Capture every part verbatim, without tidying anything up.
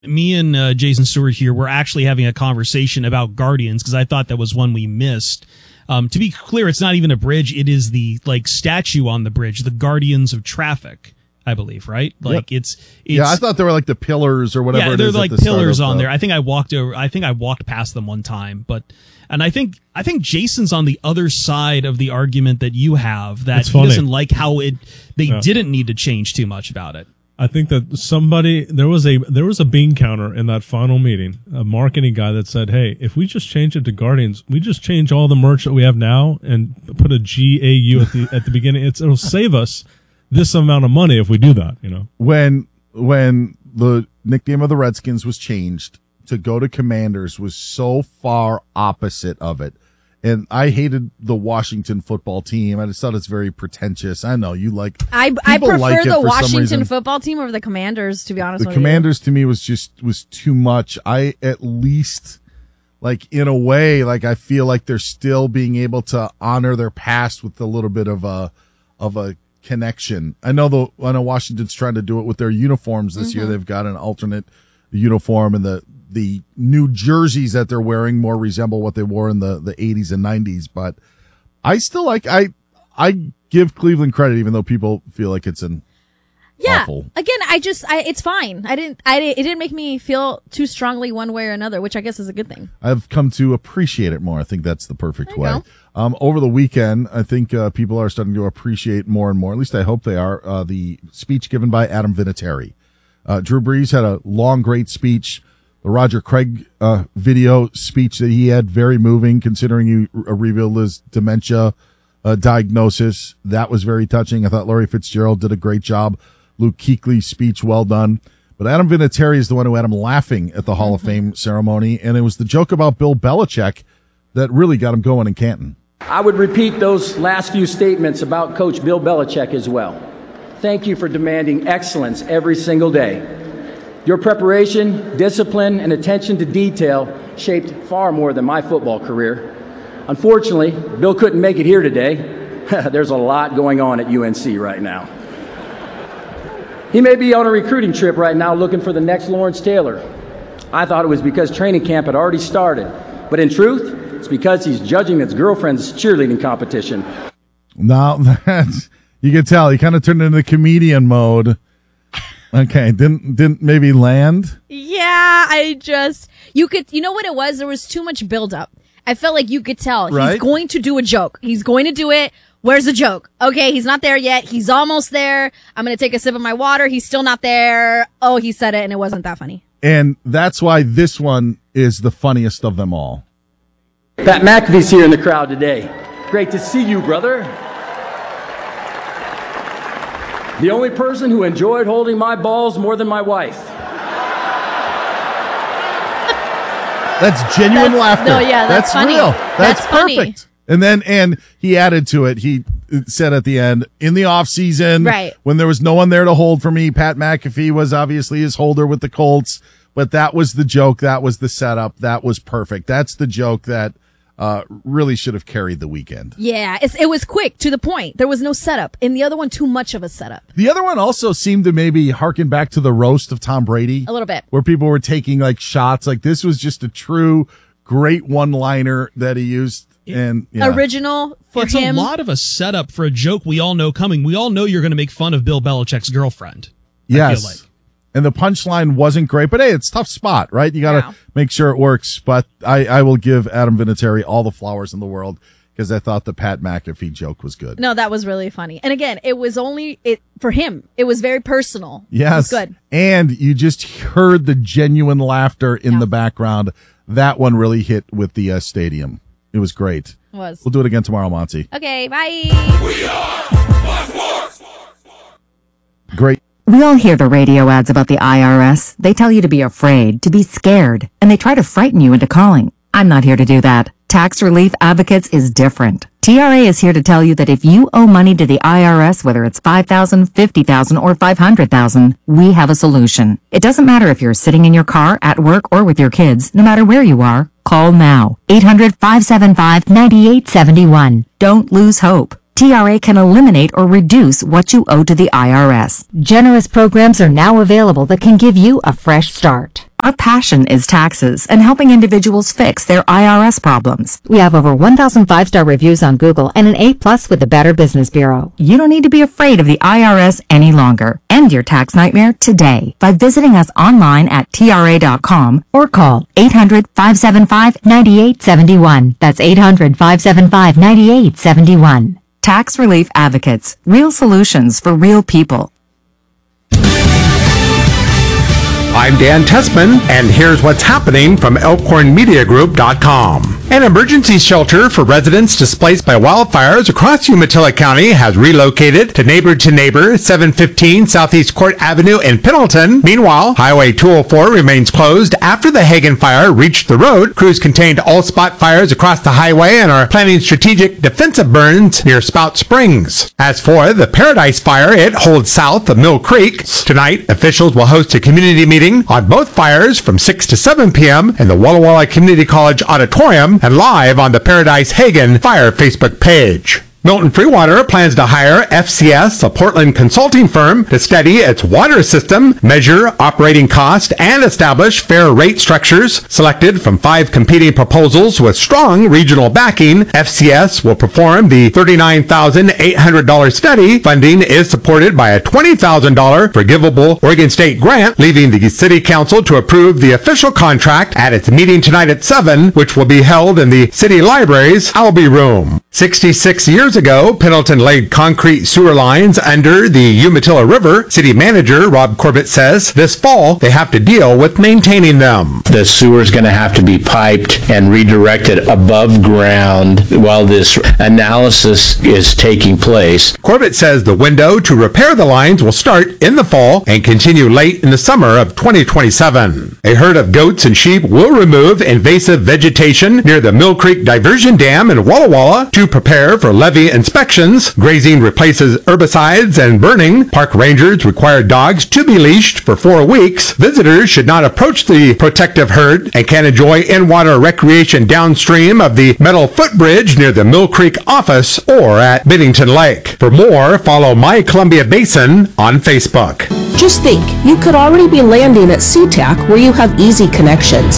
Me and uh, Jason Stewart here were actually having a conversation about Guardians because I thought that was one we missed. Um, to be clear, it's not even a bridge. It is the like statue on the bridge, the Guardians of Traffic, I believe, right? Like yep. it's, it's yeah. I thought they were like the pillars or whatever. Yeah, it they're is like at the pillars on the, there. I think I walked over. I think I walked past them one time, but and I think I think Jason's on the other side of the argument that you have that he doesn't like how it they yeah. didn't need to change too much about it. I think that somebody there was a there was a bean counter in that final meeting, a marketing guy that said, "Hey, if we just change it to Guardians, we just change all the merch that we have now and put a G A U at the at the beginning. It's, it'll save us this amount of money if we do that." You know, when when the nickname of the Redskins was changed to go to Commanders was so far opposite of it. And I hated the Washington football team. I just thought it's very pretentious. I know you like. I I prefer like the Washington football team over the Commanders. To be honest, the with Commanders you. to me was just was too much. I at least like in a way like I feel like they're still being able to honor their past with a little bit of a of a connection. I know the I know Washington's trying to do it with their uniforms this mm-hmm. year. They've got an alternate uniform and the. The new jerseys that they're wearing more resemble what they wore in the, the eighties and nineties, but I still like, I, I give Cleveland credit, even though people feel like it's an yeah. awful. Again, I just, I, it's fine. I didn't, I, it didn't make me feel too strongly one way or another, which I guess is a good thing. I've come to appreciate it more. I think that's the perfect way. Go. Um, over the weekend, I think, uh, people are starting to appreciate more and more, at least I hope they are, uh, the speech given by Adam Vinatieri. Uh, Drew Brees had a long, great speech. The Roger Craig uh, video speech that he had, very moving, considering he uh, revealed his dementia uh, diagnosis. That was very touching. I thought Larry Fitzgerald did a great job. Luke Kuechly's speech, well done. But Adam Vinatieri is the one who had him laughing at the Hall of Fame ceremony, and it was the joke about Bill Belichick that really got him going in Canton. I would repeat those last few statements about Coach Bill Belichick as well. Thank you for demanding excellence every single day. Your preparation, discipline, and attention to detail shaped far more than my football career. Unfortunately, Bill couldn't make it here today. There's a lot going on at U N C right now. He may be on a recruiting trip right now looking for the next Lawrence Taylor. I thought it was because training camp had already started. But in truth, it's because he's judging his girlfriend's cheerleading competition. Now, that's, you can tell, he kind of turned into comedian mode. Okay, didn't didn't maybe land? Yeah, I just you could you know what it was? There was too much buildup. I felt like you could tell right? he's going to do a joke. He's going to do it. Where's the joke? Okay, he's not there yet. He's almost there. I'm gonna take a sip of my water. He's still not there. Oh, he said it, and it wasn't that funny. And that's why this one is the funniest of them all. Pat McAfee's here in the crowd today. Great to see you, brother. The only person who enjoyed holding my balls more than my wife. That's genuine that's, laughter. No, yeah, that's, that's funny. real. That's, that's perfect. Funny. And then, and he added to it, he said at the end, in the off season, right. when there was no one there to hold for me, Pat McAfee was obviously his holder with the Colts, but that was the joke. That was the setup. That was perfect. That's the joke that Uh, really should have carried the weekend. Yeah, it's, it was quick, to the point. There was no setup. In the other one, too much of a setup. The other one also seemed to maybe harken back to the roast of Tom Brady. A little bit. Where people were taking like shots. Like this was just a true great one-liner that he used. And yeah. Original for it's him. It's a lot of a setup for a joke we all know coming. We all know you're going to make fun of Bill Belichick's girlfriend. Yes. I feel like. And the punchline wasn't great, but hey, it's a tough spot, right? You got to yeah. make sure it works. But I, I will give Adam Vinatieri all the flowers in the world because I thought the Pat McAfee joke was good. No, that was really funny. And again, it was only it for him. It was very personal. Yes. It was good. And you just heard the genuine laughter in yeah. the background. That one really hit with the uh, stadium. It was great. It was. We'll do it again tomorrow, Monty. Okay, bye. We are Sports. Great. We all hear the radio ads about the I R S. They tell you to be afraid, to be scared, and they try to frighten you into calling. I'm not here to do that. Tax Relief Advocates is different. T R A is here to tell you that if you owe money to the I R S, whether it's five thousand dollars, fifty thousand dollars, or five hundred thousand dollars, we have a solution. It doesn't matter if you're sitting in your car, at work, or with your kids. No matter where you are, call now. eight hundred, five seven five, nine eight seven one. Don't lose hope. T R A can eliminate or reduce what you owe to the I R S. Generous programs are now available that can give you a fresh start. Our passion is taxes and helping individuals fix their I R S problems. We have over one thousand five-star reviews on Google and an A plus with the Better Business Bureau. You don't need to be afraid of the I R S any longer. End your tax nightmare today by visiting us online at T R A dot com or call eight hundred, five seven five, nine eight seven one. That's eight hundred, five seven five, nine eight seven one. Tax Relief Advocates. Real solutions for real people. I'm Dan Tessman, and here's what's happening from Elkhorn Media Group dot com. An emergency shelter for residents displaced by wildfires across Umatilla County has relocated to Neighbor to Neighbor, seven fifteen Southeast Court Avenue in Pendleton. Meanwhile, Highway two oh four remains closed after the Hagen fire reached the road. Crews contained all spot fires across the highway and are planning strategic defensive burns near Spout Springs. As for the Paradise fire, it holds south of Mill Creek. Tonight, officials will host a community meeting on both fires from six to seven p.m. in the Walla Walla Community College Auditorium and live on the Paradise Hagen Fire Facebook page. Milton Freewater plans to hire F C S, a Portland consulting firm, to study its water system, measure operating cost, and establish fair rate structures. Selected from five competing proposals with strong regional backing, F C S will perform the thirty-nine thousand eight hundred dollars study. Funding is supported by a twenty thousand dollars forgivable Oregon State grant, leaving the City Council to approve the official contract at its meeting tonight at seven, which will be held in the City Library's Albee Room. sixty-six years ago, Pendleton laid concrete sewer lines under the Umatilla River. City manager Rob Corbett says this fall they have to deal with maintaining them. The sewer is going to have to be piped and redirected above ground while this analysis is taking place. Corbett says the window to repair the lines will start in the fall and continue late in the summer of twenty twenty-seven. A herd of goats and sheep will remove invasive vegetation near the Mill Creek Diversion Dam in Walla Walla to prepare for levee inspections. Grazing replaces herbicides and burning. Park rangers require dogs to be leashed for four weeks. Visitors should not approach the protective herd and can enjoy in-water recreation downstream of the metal footbridge near the Mill Creek office or at Bennington Lake. For more, follow My Columbia Basin on Facebook. Just think, you could already be landing at SeaTac where you have easy connections.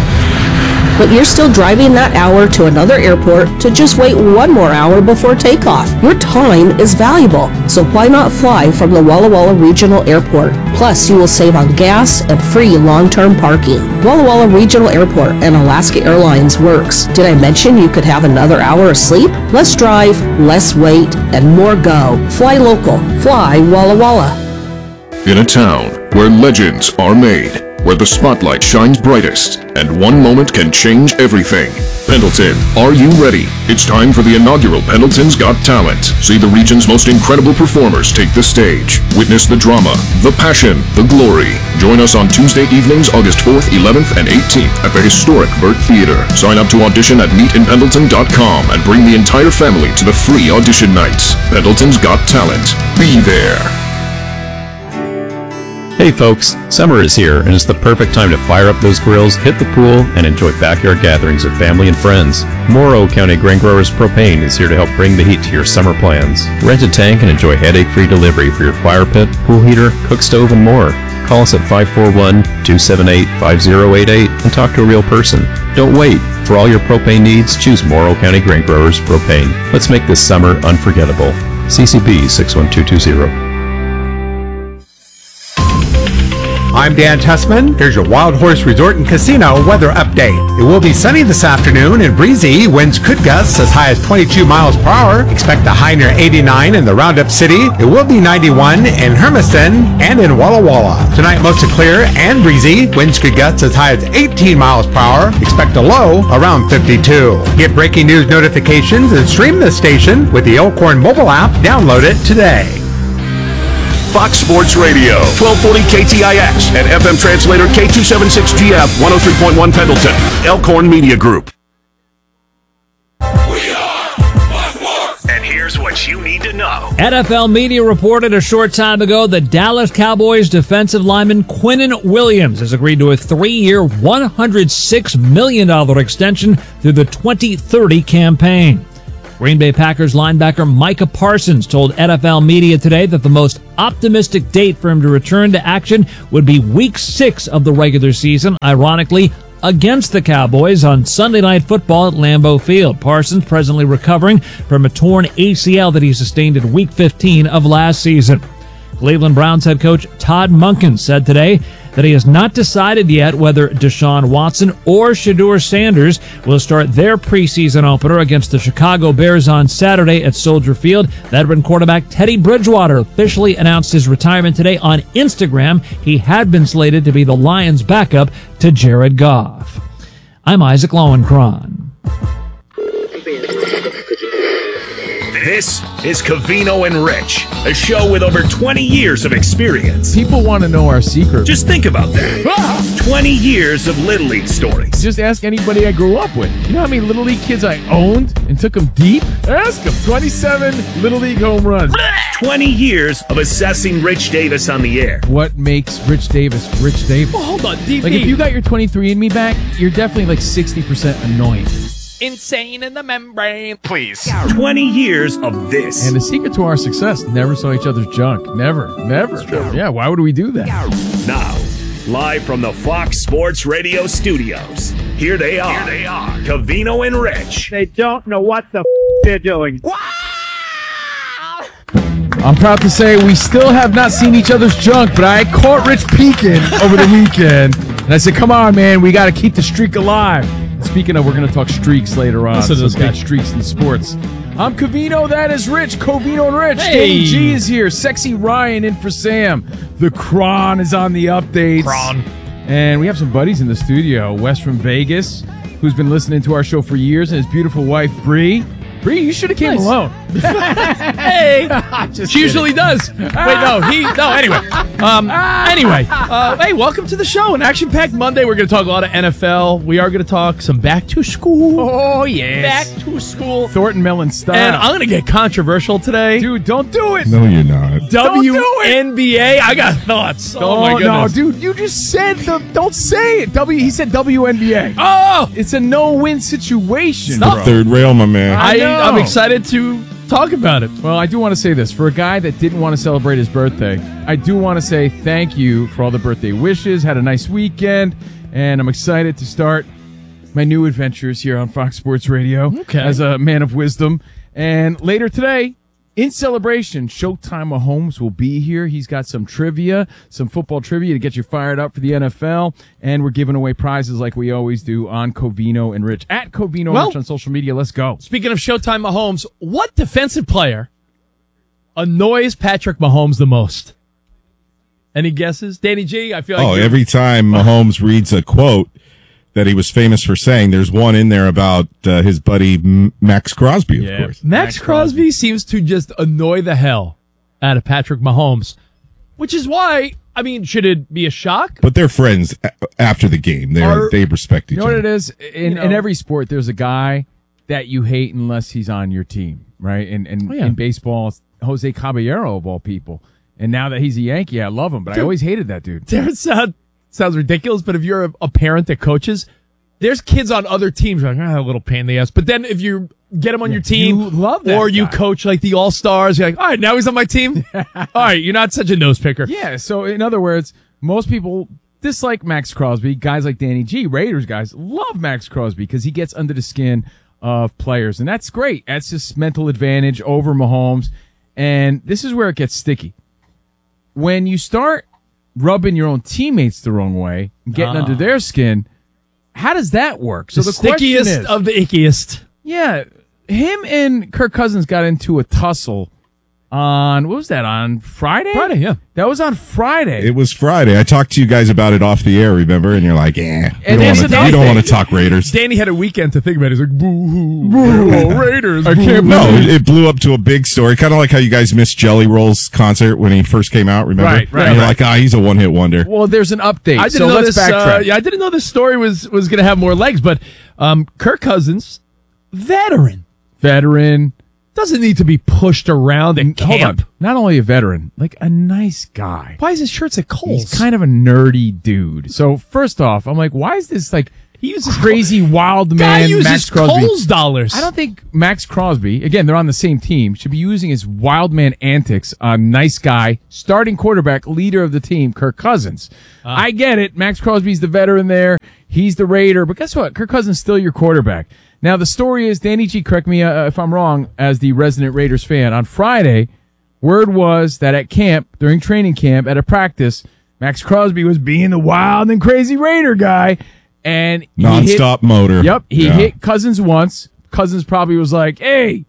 But you're still driving that hour to another airport to just wait one more hour before takeoff. Your time is valuable, so why not fly from the Walla Walla Regional Airport? Plus, you will save on gas and free long-term parking. Walla Walla Regional Airport and Alaska Airlines works. Did I mention you could have another hour of sleep? Less drive, less wait, and more go. Fly local. Fly Walla Walla. In a town where legends are made, where the spotlight shines brightest, and one moment can change everything. Pendleton, are you ready? It's time for the inaugural Pendleton's Got Talent. See the region's most incredible performers take the stage. Witness the drama, the passion, the glory. Join us on Tuesday evenings, August fourth, eleventh, and eighteenth at the historic Burt Theater. Sign up to audition at meet in pendleton dot com and bring the entire family to the free audition nights. Pendleton's Got Talent. Be there. Hey folks, summer is here and it's the perfect time to fire up those grills, hit the pool, and enjoy backyard gatherings with family and friends. Morrow County Grain Growers Propane is here to help bring the heat to your summer plans. Rent a tank and enjoy headache-free delivery for your fire pit, pool heater, cook stove, and more. Call us at five four one, two seven eight, five zero eight eight and talk to a real person. Don't wait. For all your propane needs, choose Morrow County Grain Growers Propane. Let's make this summer unforgettable. C C B six one two two zero. I'm Dan Tessman. Here's your Wild Horse Resort and Casino weather update. It will be sunny this afternoon and breezy. Winds could gust as high as twenty-two miles per hour. Expect a high near eighty-nine in the Roundup City. It will be ninety-one in Hermiston and in Walla Walla. Tonight mostly clear and breezy. Winds could gust as high as eighteen miles per hour. Expect a low around fifty-two. Get breaking news notifications and stream this station with the Elkhorn mobile app. Download it today. Fox Sports Radio, twelve forty K T I S and F M translator K two seventy-six G F, one oh three point one Pendleton, Elkhorn Media Group. We are Fox Sports. And here's what you need to know. N F L Media reported a short time ago that Dallas Cowboys defensive lineman Quinnen Williams has agreed to a three-year, one hundred six million dollars extension through the twenty thirty campaign. Green Bay Packers linebacker Micah Parsons told N F L media today that the most optimistic date for him to return to action would be week six of the regular season, ironically, against the Cowboys on Sunday Night Football at Lambeau Field. Parsons presently recovering from a torn A C L that he sustained in week fifteen of last season. Cleveland Browns head coach Todd Monken said today that he has not decided yet whether Deshaun Watson or Shedeur Sanders will start their preseason opener against the Chicago Bears on Saturday at Soldier Field. Veteran quarterback Teddy Bridgewater officially announced his retirement today on Instagram. He had been slated to be the Lions' backup to Jared Goff. I'm Isaac Lowenkron. This is Covino and Rich, a show with over twenty years of experience. People want to know our secret. Just think about that. twenty years of Little League stories. Just ask anybody I grew up with. You know how many Little League kids I owned and took them deep? Ask them. twenty-seven Little League home runs. twenty years of assessing Rich Davis on the air. What makes Rich Davis Rich Davis? Well, hold on, D P. Like, if you got your twenty-three and me back, you're definitely like sixty percent annoying. Insane in the membrane. Please. twenty years of this. And the secret to our success, never saw each other's junk. Never. Never. Yeah, why would we do that? Now, live from the Fox Sports Radio studios, here they are. Here they are. Covino and Rich. They don't know what the f- they're doing. I'm proud to say we still have not seen each other's junk, but I caught Rich peeking over the weekend. And I said, come on, man, we got to keep the streak alive. Speaking of, we're going to talk streaks later on. Listen to Some this big guy. streaks in sports. I'm Covino, that is Rich. Covino and Rich. Hey. Danny G is here. Sexy Ryan in for Sam. The Kron is on the updates. Kron. And we have some buddies in the studio. Wes from Vegas, who's been listening to our show for years, and his beautiful wife, Bree. Bree, you should have came Nice. alone. Hey, Just she usually does. Wait, no, he no. Anyway, um, anyway, uh, hey, welcome to the show. An action-packed Monday. We're going to talk a lot of N F L. We are going to talk some back to school. Oh, yes. Back to school. Thornton Mellon style. And I'm going to get controversial today. Dude, don't do it. No, you're not. W do it. N B A. I got thoughts. Oh, Oh, my goodness. no, dude, you just said the. Don't say it. W. He said W N B A. Oh, It's a no-win situation. Stop. bro. Third rail, my man. I, know. I'm excited to talk about it. Well, I do want to say this. For a guy that didn't want to celebrate his birthday, I do want to say thank you for all the birthday wishes. Had a nice weekend, and I'm excited to start my new adventures here on Fox Sports Radio Okay. as a man of wisdom. And later today, in celebration, Showtime Mahomes will be here. He's got some trivia, some football trivia to get you fired up for the N F L. And we're giving away prizes like we always do on Covino and Rich. At Covino and Well- Rich on social media. Let's go. Speaking of Showtime Mahomes, what defensive player annoys Patrick Mahomes the most? Any guesses? Danny G, I feel like Oh, you're- every time Mahomes reads a quote that he was famous for saying, there's one in there about uh, his buddy M- Max Crosby, of Yeah. course. Max, Max Crosby, Crosby. seems to just annoy the hell out of Patrick Mahomes, which is why, I mean, should it be a shock? But they're friends a- after the game. They Are- they respect each You know what other. it is? In, You know- in every sport, there's a guy that you hate unless he's on your team, right? And, and Oh, yeah. in baseball, it's Jose Caballero, of all people. And now that he's a Yankee, I love him, but I Dude. always hated that dude. There sound, sounds ridiculous, but if you're a, a parent that coaches, there's kids on other teams who are like, ah, a little pain in the ass. But then if you get him on your team, You love that or you guy. coach like the All Stars, you're like, all right, now he's on my team. All right, you're not such a nose picker. Yeah, so in other words, most people dislike Max Crosby. Guys like Danny G, Raiders guys, love Max Crosby because he gets under the skin of players. And that's great. That's just mental advantage over Mahomes. And this is where it gets sticky. When you start rubbing your own teammates the wrong way, and getting Ah. under their skin, how does that work? So So the, the, question stickiest is, of the ickiest. yeah, him and Kirk Cousins got into a tussle on, what was that, on Friday? Friday, yeah. That was on Friday. It was Friday. I talked to you guys about it off the air, remember? And you're like, eh, we And don't here's wanna- another we don't thing. want to talk Raiders. Danny had a weekend to think about it. He's like, boo-hoo, boo, Raiders, I can't boo. No, it, it blew up to a big story. Kind of like how you guys missed Jelly Roll's concert when he first came out, remember? Right, right, And you're right. like, ah, he's a one-hit wonder. Well, there's an update. I didn't so know let's this. Uh, backtrack. yeah, I didn't know this story was was going to have more legs. But um, Kirk Cousins, veteran, Veteran. doesn't need to be pushed around at Hold camp. on. Not only a veteran, like a nice guy. Why is his shirts at Kohl's? He's kind of a nerdy dude. So first off, I'm like, why is this like He uses crazy wild man Guy uses Max Crosby. Kohl's dollars. I don't think Max Crosby, again, they're on the same team, should be using his wild man antics on nice guy, starting quarterback, leader of the team, Kirk Cousins. Uh, I get it. Max Crosby's the veteran there. He's the Raider. But guess what? Kirk Cousins is still your quarterback. Now, the story is, Danny G, correct me uh, if I'm wrong, as the resident Raiders fan, on Friday, word was that at camp, during training camp, at a practice, Max Crosby was being the wild and crazy Raider guy. And he nonstop hit, motor. Yep, he yeah. hit Cousins once. Cousins probably was like, "Hey,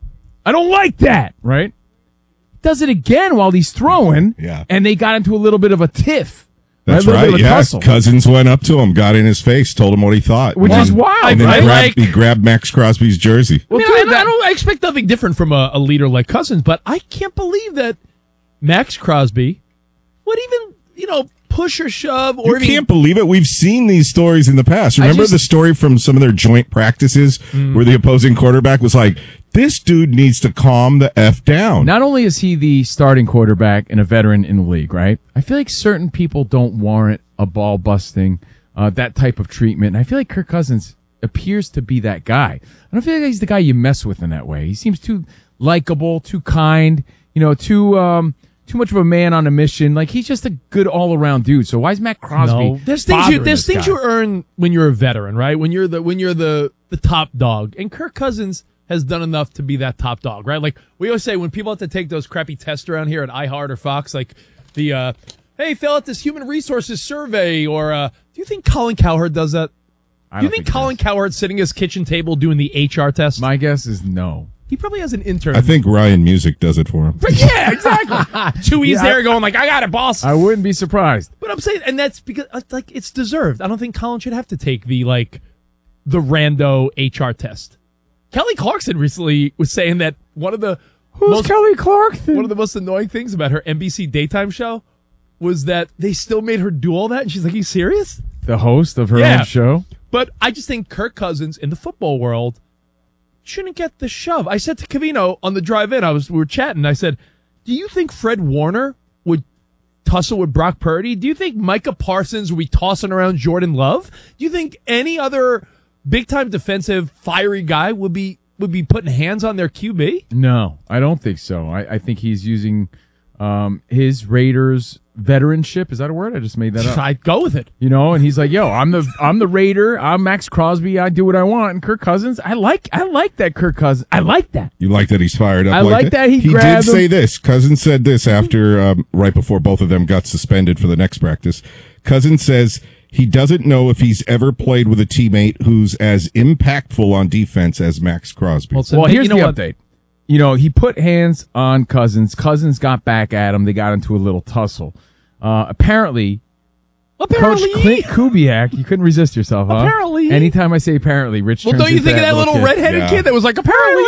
I don't like that." Right? Does it again while he's throwing. Yeah. And they got into a little bit of a tiff. That's right. right. Yes, Cousins went up to him, got in his face, told him what he thought, which and is then, wild. And then I grabbed, like- he grabbed Max Crosby's jersey. I, mean, I, I don't I expect nothing different from a, a leader like Cousins, but I can't believe that Max Crosby would even, you know, push or shove or You even, can't believe it. We've seen these stories in the past. Remember just- the story from some of their joint practices Mm. where the opposing quarterback was like, "This dude needs to calm the F down." Not only is he the starting quarterback and a veteran in the league, right? I feel like certain people don't warrant a ball busting, uh, that type of treatment. And I feel like Kirk Cousins appears to be that guy. I don't feel like he's the guy you mess with in that way. He seems too likable, too kind, you know, too um, too much of a man on a mission. Like, he's just a good all around dude. So why is Matt Crosby? No, there's things you bothering there's this things guy? you earn when you're a veteran, right? When you're the when you're the the top dog, and Kirk Cousins has done enough to be that top dog, right? Like we always say, when people have to take those crappy tests around here at iHeart or Fox, like the uh, hey, fill out this human resources survey, or uh, do you think Colin Cowherd does that? I Do you don't think, Colin Cowherd's sitting at his kitchen table doing the H R test? My guess is no. He probably has an intern. I think Ryan Music does it for him. But yeah, exactly. Chewy's Yeah, there I- going like, I got it, boss. I wouldn't be surprised. But I'm saying, and that's because uh, like it's deserved. I don't think Colin should have to take the like the rando H R test. Kelly Clarkson recently was saying that one of the Who's most, Kelly Clarkson? one of the most annoying things about her N B C daytime show was that they still made her do all that, and she's like, "Are you serious?" The host of her Yeah. own show. But I just think Kirk Cousins in the football world shouldn't get the shove. I said to Covino on the drive in, I was we were chatting. I said, "Do you think Fred Warner would tussle with Brock Purdy? Do you think Micah Parsons would be tossing around Jordan Love? Do you think any other big time defensive fiery guy would be would be putting hands on their Q B?" No, I don't think so. I, I think he's using um, his Raiders veteranship. Is that a word? I just made that up. I'd go with it. You know, and he's like, "Yo, I'm the I'm the Raider. I'm Max Crosby. I do what I want." And Kirk Cousins, I like I like that Kirk Cousins. I like that. You like that he's fired up? I like that he He did grabbed say him. this. Cousins said this after, um, right before both of them got suspended for the next practice. Cousins says he doesn't know if he's ever played with a teammate who's as impactful on defense as Max Crosby. so Well, hey, here's you know the what? update. You know, he put hands on Cousins. Cousins got back at him. They got into a little tussle. Uh, apparently, Apparently, Coach Clint Kubiak, you couldn't resist yourself, huh? Apparently. Anytime I say apparently, Rich Well, turns don't you into think of that little kid. redheaded Yeah. kid that was like, apparently,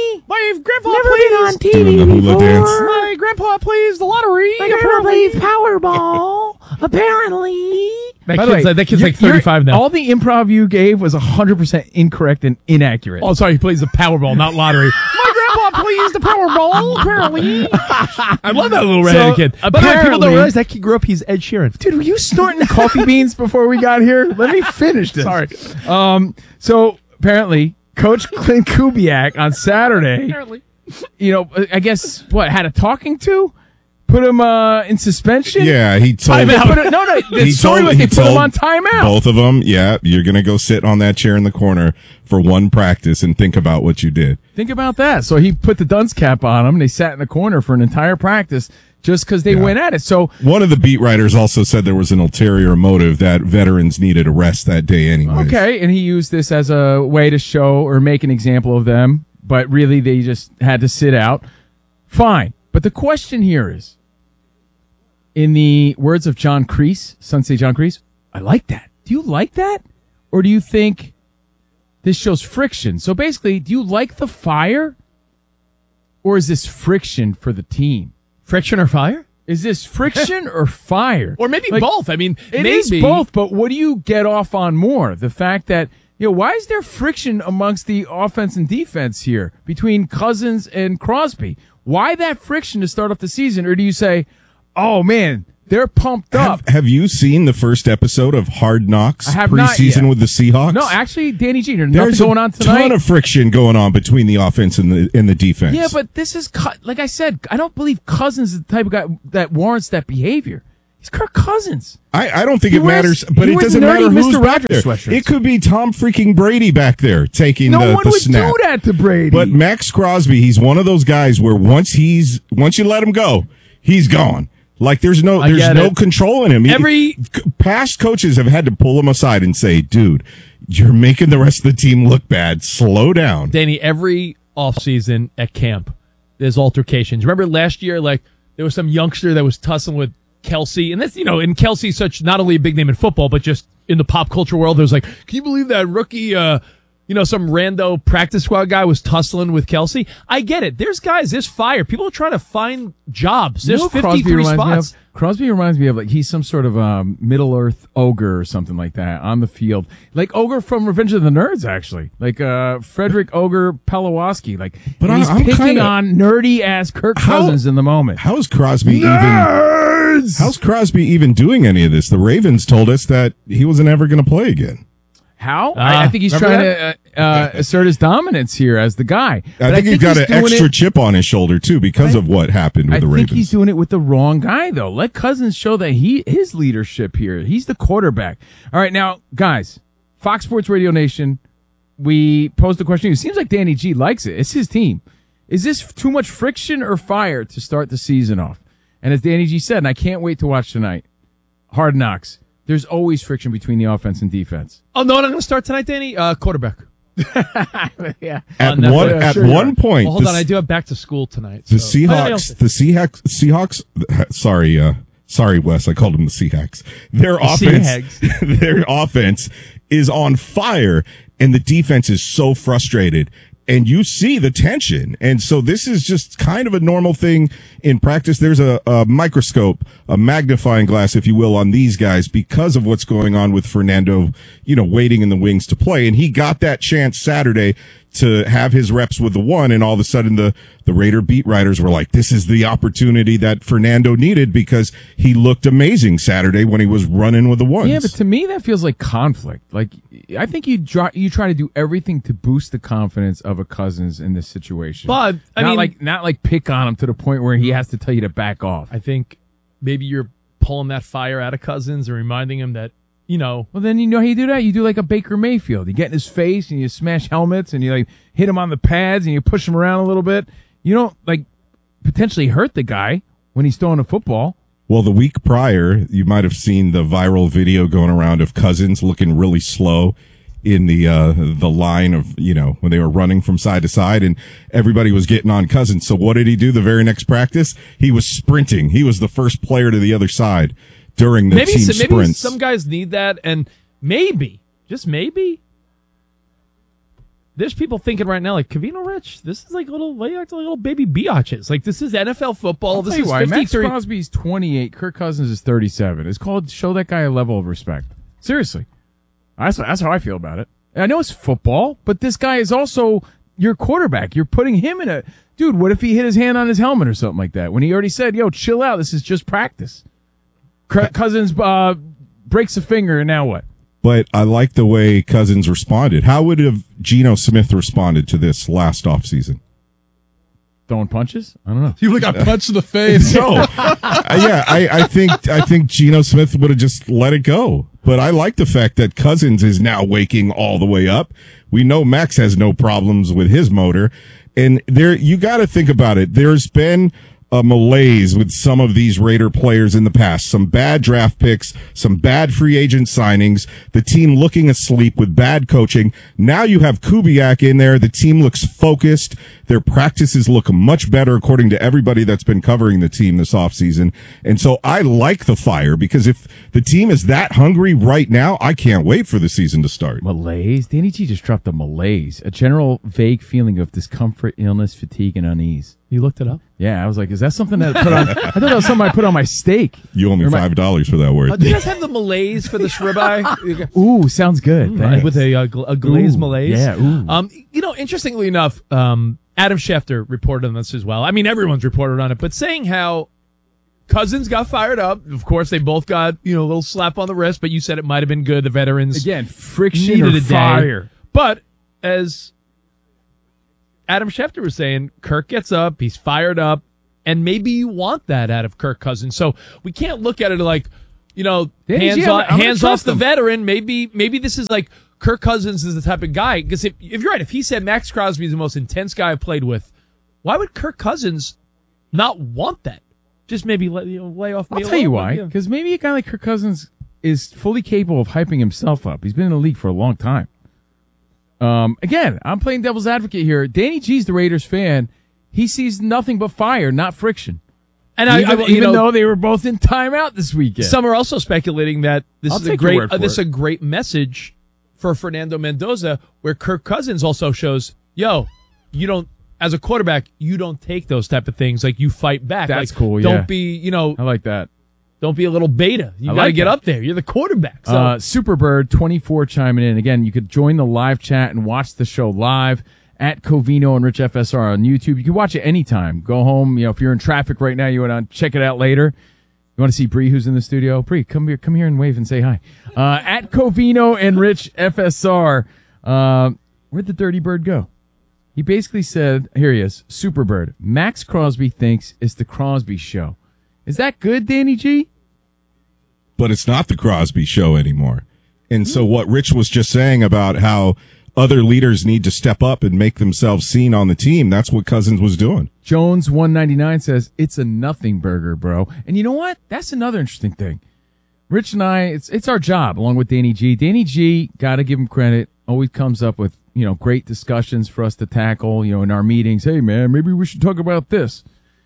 my grandpa Never plays been on T V Doing the hula before. dance. my grandpa plays the lottery. My grandpa plays Powerball. Apparently. That By the kid's, way, like, that kid's you're- like thirty-five you're- now. All the improv you gave was one hundred percent incorrect and inaccurate. Oh, sorry, he plays the Powerball, not lottery. My grandpa plays the Powerball, apparently. I love that little redheaded So, kid. By the way, people apparently- don't realize that kid grew up, he's Ed Sheeran. Dude, were you snorting coffee beans before we got here? Let me finish this. Sorry. Um, so apparently, Coach Clint Kubiak on Saturday, you know, I guess what had a talking to, put him uh, in suspension. Yeah, he told. Timeout. Put it- no, no, the he story told- was they he put him told on timeout. Both of them. Yeah, you're gonna go sit on that chair in the corner for one practice and think about what you did. Think about that. So he put the dunce cap on him, and they sat in the corner for an entire practice just because they Yeah. went at it. So One of the beat writers also said there was an ulterior motive that veterans needed a rest that day anyway. okay, and he used this as a way to show or make an example of them, but really they just had to sit out. Fine. But the question here is, in the words of John Kreese, Sensei John Kreese, I like that. Do you like that? Or do you think this shows friction? So basically, do you like the fire? Or is this friction for the team? Friction or fire? Is this friction or fire? Or maybe Like, both. I mean, It maybe. is both, but what do you get off on more? The fact that, you know, why is there friction amongst the offense and defense here between Cousins and Crosby? Why that friction to start off the season? Or do you say, oh man, They're pumped up. Have, have you seen the first episode of Hard Knocks I have not preseason yet. with the Seahawks? No, actually, Danny G, there's, There's nothing going on a tonight. ton of friction going on between the offense and the and the defense. Yeah, but this is, Cou- like I said, I don't believe Cousins is the type of guy that warrants that behavior. He's Kirk Cousins. I, I don't think He it wears- matters, but he it wears doesn't nerdy matter who's Mister back Rogers there. sweatshirts. It could be Tom freaking Brady back there taking No the, one the would snap. do that to Brady. But Max Crosby, he's one of those guys where once he's once you let him go, he's gone. Like there's no I there's get no it. controlling him. He- Every- c- past coaches have had to pull him aside and say, "Dude, you're making the rest of the team look bad. Slow down." Danny, every offseason at camp, there's altercations. Remember last year, like, there was some youngster that was tussling with Kelsey, and that's, you know, and Kelsey's such not only a big name in football, but just in the pop culture world. There's like, can you believe that rookie, uh, you know, some rando practice squad guy was tussling with Kelsey? I get it. There's guys, there's fire. People are trying to find jobs. There's You know what Crosby fifty-three reminds spots. Me of? Crosby reminds me of like he's some sort of um, Middle Earth ogre or something like that on the field, like ogre from Revenge of the Nerds, actually, like uh, Frederick Ogre Palawoski. Like, But and I- he's I'm picking kinda- on nerdy ass Kirk How- Cousins in the moment. How's Crosby Nerds! even? How's Crosby even doing any of this? The Ravens told us that he wasn't ever going to play again. How? Uh, I, I think he's remember trying to uh, uh, assert his dominance here as the guy. I But think, he's got he's an doing extra it- chip on his shoulder too because of what happened with I the think Ravens. he's doing it with the wrong guy, though. Let Cousins show that he his leadership here. He's the quarterback. All right, now, guys, Fox Sports Radio Nation, we posed the question. It seems like Danny G likes it. It's his team. Is this too much friction or fire to start the season off? And as Danny G said, and I can't wait to watch tonight, Hard Knocks. There's always friction between the offense and defense. Oh, no, I'm going to start tonight, Danny? Uh, quarterback. yeah. At On Netflix. one Yeah, at sure you one are. point, Well, hold the, on. I do have back to school tonight. the so- Oh, yeah, Seahawks, the Seahawks, Seahawks. Sorry, uh, sorry, Wes. I called them the Seahawks. Their offense, Seahawks. their offense is on fire, and the defense is so frustrated. And you see the tension. And so this is just kind of a normal thing in practice. There's a, a microscope, a magnifying glass, if you will, on these guys because of what's going on with Fernando, you know, waiting in the wings to play. And he got that chance Saturday to have his reps with the one. And all of a sudden the, the Raider beat writers were like, this is the opportunity that Fernando needed because he looked amazing Saturday when he was running with the ones. Yeah, but to me that feels like conflict. Like I think you try you try to do everything to boost the confidence of a Cousins in this situation. But, I not mean- like not like pick on him to the point where he has to tell you to back off. I think maybe you're pulling that fire out of Cousins and reminding him that, you know. Well, then you know how you do that. You do like a Baker Mayfield. You get in his face and you smash helmets and you like hit him on the pads and you push him around a little bit. You don't like potentially hurt the guy when he's throwing a football. Well, the week prior, you might have seen the viral video going around of Cousins looking really slow in the uh the line of, you know, when they were running from side to side and everybody was getting on Cousins. So what did he do the very next practice? He was sprinting. He was the first player to the other side during the Maybe, team some, maybe sprints. some guys need that, and maybe, just maybe, there's people thinking right now, like, Covino Rich, this is like little, like, like little baby biatches. Like, this is N F L football. I'll This tell you is why. Max fifty-three. Crosby's twenty-eight. Kirk Cousins is thirty-seven. It's called show that guy a level of respect. Seriously. That's, that's how I feel about it. And I know it's football, but this guy is also your quarterback. You're putting him in a... Dude, what if he hit his hand on his helmet or something like that? When he already said, yo, chill out. This is just practice. C- Cousins uh, breaks a finger, and now what? But I like the way Cousins responded. How would have Geno Smith responded to this last offseason? Throwing punches? I don't know. You would have got punched in the face. No, uh, yeah, I, I think I think Geno Smith would have just let it go. But I like the fact that Cousins is now waking all the way up. We know Max has no problems with his motor, and there you got to think about it. There's been a malaise with some of these Raider players in the past. Some bad draft picks, some bad free agent signings, the team looking asleep with bad coaching. Now you have Kubiak in there. The team looks focused. Their practices look much better according to everybody that's been covering the team this offseason. And so I like the fire because if the team is that hungry right now, I can't wait for the season to start. Malaise? Danny G just dropped a malaise. A general vague feeling of discomfort, illness, fatigue, and unease. You looked it up? Yeah, I was like, is that something that I put on? I thought that was something I put on my steak. You owe me Or my- five dollars for that word. Uh, do you guys have the malaise for this ribeye? Ooh, sounds good. Mm, Thanks. with a, uh, gla- a glazed Ooh, malaise. yeah, ooh. Um, you know, interestingly enough, um, Adam Schefter reported on this as well. I mean, everyone's reported on it, but saying how Cousins got fired up. Of course, they both got, you know, a little slap on the wrist, but you said it might have been good. The veterans Again, friction needed or a day. fire. But as Adam Schefter was saying, Kirk gets up, he's fired up, and maybe you want that out of Kirk Cousins. So we can't look at it like, you know, Danny hands G, I'm- off, I'm gonna hands off trust the him. veteran. Maybe maybe this is like Kirk Cousins is the type of guy. Because if, if you're right, if he said Max Crosby is the most intense guy I've played with, why would Kirk Cousins not want that? Just maybe let, you know, lay off me I'll a tell you little why. bit, yeah. Because maybe a guy like Kirk Cousins is fully capable of hyping himself up. He's been in the league for a long time. Um, again, I'm playing devil's advocate here. Danny G's the Raiders fan. He sees nothing but fire, not friction. And I, even, I, you even know, though they were both in timeout this weekend. Some are also speculating that this I'll is a take your great word uh, for this is it. a great message for Fernando Mendoza, where Kirk Cousins also shows, yo, you don't as a quarterback, you don't take those type of things. Like you fight back. That's like, cool. Don't yeah. be, you know, I like that. Don't be a little beta. You I got to like get that. up there. You're the quarterback. So. Uh, Superbird twenty-four chiming in. Again, you could join the live chat and watch the show live at Covino and Rich F S R on YouTube. You can watch it anytime. Go home. You know, if you're in traffic right now, you want to check it out later. You want to see Bree, who's in the studio? Bree, come here, come here and wave and say hi. Uh, at Covino and Rich F S R. Uh, where'd the Dirty Bird go? He basically said, here he is, Superbird. Max Crosby thinks it's the Crosby show. Is that good, Danny G? But it's not the Crosby show anymore. And so what Rich was just saying about how other leaders need to step up and make themselves seen on the team, that's what Cousins was doing. Jones one ninety-nine says, it's a nothing burger, bro. And you know what? That's another interesting thing. Rich and I, it's it's our job, along with Danny G. Danny G, got to give him credit, always comes up with, you know, great discussions for us to tackle, you know, in our meetings. Hey, man, maybe we should talk about this.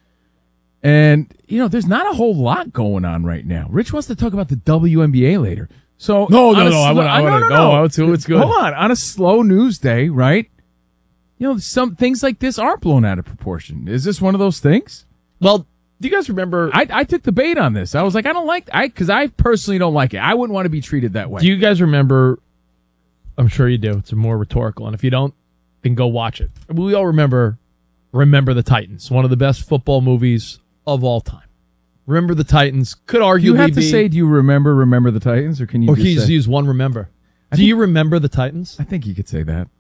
And, you know, there's not a whole lot going on right now. Rich wants to talk about the W N B A later. So No, no, on a no, I slow- wanna- I no, wanna- no, no, no. it's- it's good. Hold on. On a slow news day, right? You know, some things like this are blown out of proportion. Is this one of those things? Well, do you guys remember? I, I took the bait on this. I was like, I don't like, I because I personally don't like it. I wouldn't want to be treated that way. Do you guys remember? I'm sure you do. It's more rhetorical, and if you don't, then go watch it. We all remember, Remember the Titans, one of the best football movies of all time. Remember the Titans could arguably you have to be, say, do you remember Remember the Titans, or can you? or just can you just say, use one remember? I Do think- you remember the Titans? I think you could say that.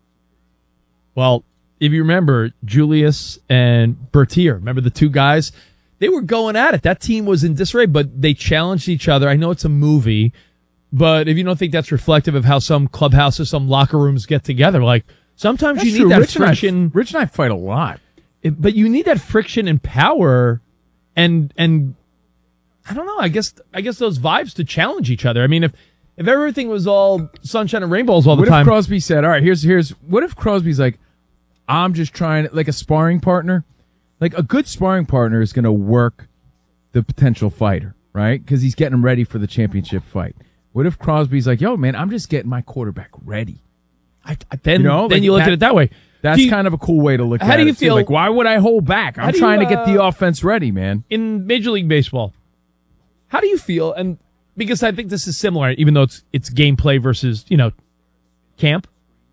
Well, if you remember, Julius and Bertier, remember the two guys? They were going at it. That team was in disarray, but they challenged each other. I know it's a movie, but if you don't think that's reflective of how some clubhouses, some locker rooms get together, like sometimes That's you need true. that Rich and I- friction. Rich and I fight a lot. It- but you need that friction and power, and and I don't know. I guess I guess those vibes to challenge each other. I mean, if if everything was all sunshine and rainbows all the What time, if Crosby said, all right, here's, here's, what if Crosby's like, I'm just trying, like a sparring partner? Like a good sparring partner is going to work the potential fighter, right? Because he's getting him ready for the championship fight. What if Crosby's like, yo, man, I'm just getting my quarterback ready? I, I- then You know, then like you look that- at it that way. That's Do you- kind of a cool way to look How at do it. you too. feel- Like, why would I hold back? How I'm do trying you, to get the uh, offense ready, man. in Major League Baseball, how do you feel? And because I think this is similar, even though it's it's gameplay versus, you know, camp.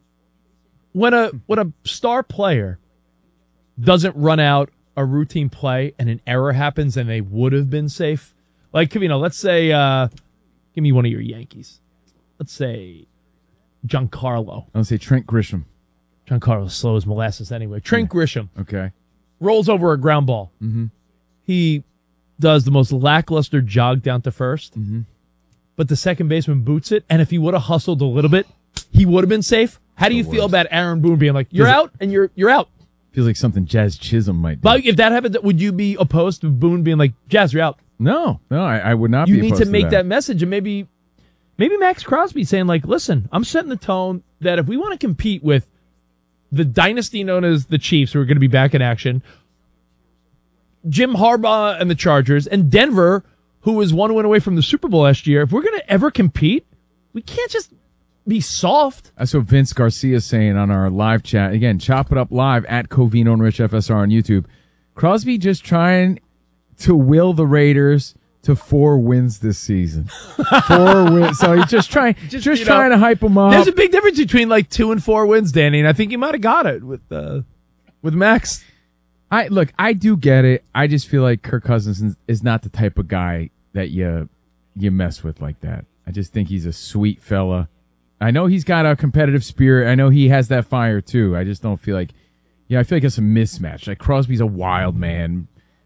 When a when a star player doesn't run out a routine play and an error happens and they would have been safe, like, you know, let's say, uh, give me one of your Yankees. Let's say Giancarlo. I'll say Trent Grisham. Giancarlo's slow as molasses anyway. Trent Grisham Okay. rolls over a ground ball. Mm-hmm. He does the most lackluster jog down to first, Mm-hmm. but the second baseman boots it, and if he would have hustled a little bit, he would have been safe. How do you feel about Aaron Boone being like, you're Does it- out, and you're you're out? Feels like something Jazz Chisholm might do. But if that happened, would you be opposed to Boone being like, Jazz, you're out? No, no, I, I would not You be need opposed to make that. that message, and maybe maybe Max Crosby saying like, listen, I'm setting the tone that if we want to compete with the dynasty known as the Chiefs, who are going to be back in action, Jim Harbaugh and the Chargers, and Denver, who was one win away from the Super Bowl last year, if we're going to ever compete, we can't just be soft. That's what Vince Garcia is saying on our live chat. Again, chop it up live at Covino and Rich F S R on YouTube. Crosby just trying to will the Raiders to four wins this season. Four wins. So he's just trying, just, you know, trying to hype them up. There's a big difference between like two and four wins, Danny, and I think you might have got it with uh, with Max. I look, I do get it. I just feel like Kirk Cousins is not the type of guy that you you mess with like that. I just think he's a sweet fella. I know he's got a competitive spirit. I know he has that fire too. I just don't feel like, yeah, I feel like it's a mismatch. Like Crosby's a wild man,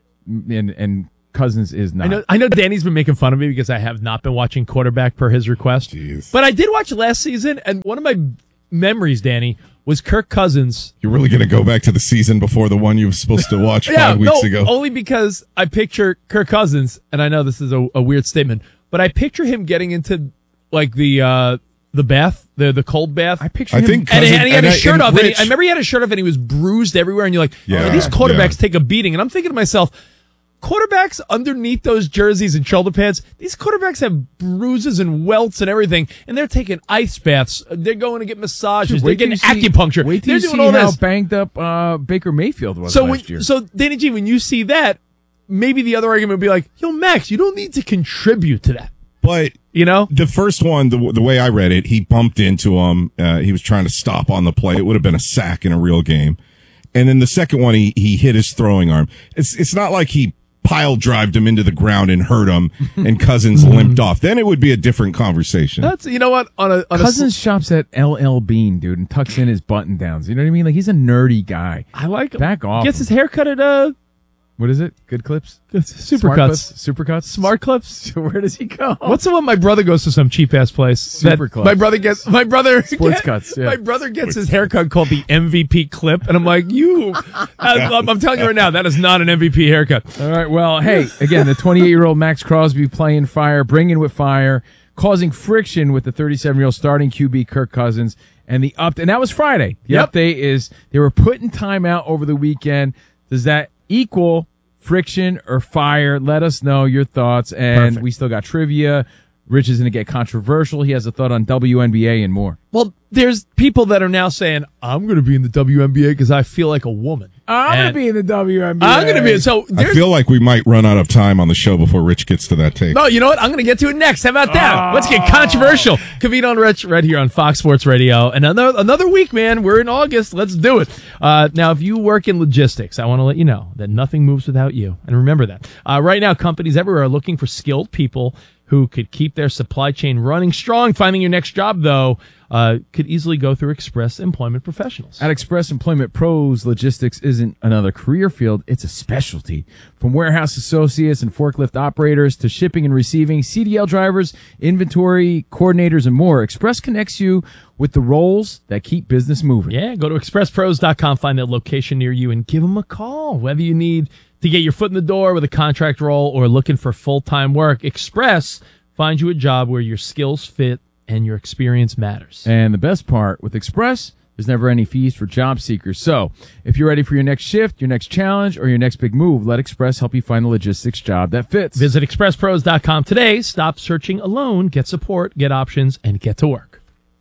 and and Cousins is not. I know. I know. Danny's been making fun of me because I have not been watching quarterback per his request. Jeez. But I did watch last season, and one of my memories, Danny, was Kirk Cousins. You're really going to go back to the season before the one you were supposed to watch yeah, five weeks no, ago? Only because I picture Kirk Cousins, and I know this is a, a weird statement, but I picture him getting into like the uh, the bath, the the cold bath. I picture I him, think and, Cousins, and he had and his I- shirt and off. And he, Rich- I remember he had his shirt off, and he was bruised everywhere. And you're like, Yeah, oh, these quarterbacks yeah. take a beating. And I'm thinking to myself, quarterbacks underneath those jerseys and shoulder pads, these quarterbacks have bruises and welts and everything, and they're taking ice baths. They're going to get massages. Dude, they're wait till getting you see- acupuncture. Wait till they're you doing see all how this. banged up uh, Baker Mayfield was So, last when, year. so Danny G, when you see that, maybe the other argument would be like, yo, Max, you don't need to contribute to that. But you know, the first one, the the way I read it, he bumped into him. Uh, he was trying to stop on the play. It would have been a sack in a real game. And then the second one, he he hit his throwing arm. It's it's not like he pile drived him into the ground and hurt him, and Cousins limped off. Then it would be a different conversation. That's you know what on a on Cousins a, shops at L L Bean, dude, and tucks in his button downs. You know what I mean? Like he's a nerdy guy. I like him. Back off. Gets his hair cut at uh What is it? Good clips? Supercuts. Smart clips? Supercuts? Smart clips. Where does he go? What's the one my brother goes to some cheap ass place? that Super Club. My brother gets my brother Sports get- Cuts, yeah. My brother gets his haircut called the M V P clip, and I'm like, you. I'm, I'm telling you right now, that is not an M V P haircut. All right. Well, hey, again, the twenty-eight-year-old Max Crosby playing fire, bringing with fire, causing friction with the thirty-seven-year-old starting Q B Kirk Cousins, and the up. And that was Friday. The Yep. update is they were putting time out over the weekend. Does that equal friction or fire? Let us know your thoughts. And Perfect. we still got trivia. Rich is going to get controversial. He has a thought on W N B A and more. Well, there's people that are now saying, I'm going to be in the W N B A because I feel like a woman. I'm And going to be in the W N B A. I'm going to be. So I there's feel like we might run out of time on the show before Rich gets to that take. No, you know what? I'm going to get to it next. How about that? Let's get controversial. Kavita and Rich right here on Fox Sports Radio. And another another week, man. We're in August. Let's do it. Uh, now, if you work in logistics, I want to let you know that nothing moves without you. And remember that. Uh, right now, companies everywhere are looking for skilled people who could keep their supply chain running strong. Finding your next job, though, uh, could easily go through Express Employment Professionals. At Express Employment Pros, logistics isn't another career field, it's a specialty. From warehouse associates and forklift operators to shipping and receiving, C D L drivers, inventory coordinators, and more, Express connects you with the roles that keep business moving. Yeah, go to express pros dot com, find that location near you, and give them a call. Whether you need to get your foot in the door with a contract role or looking for full-time work, Express finds you a job where your skills fit and your experience matters. And the best part, with Express, there's never any fees for job seekers. So, if you're ready for your next shift, your next challenge, or your next big move, let Express help you find a logistics job that fits. Visit express pros dot com today. Stop searching alone. Get support, get options, and get to work.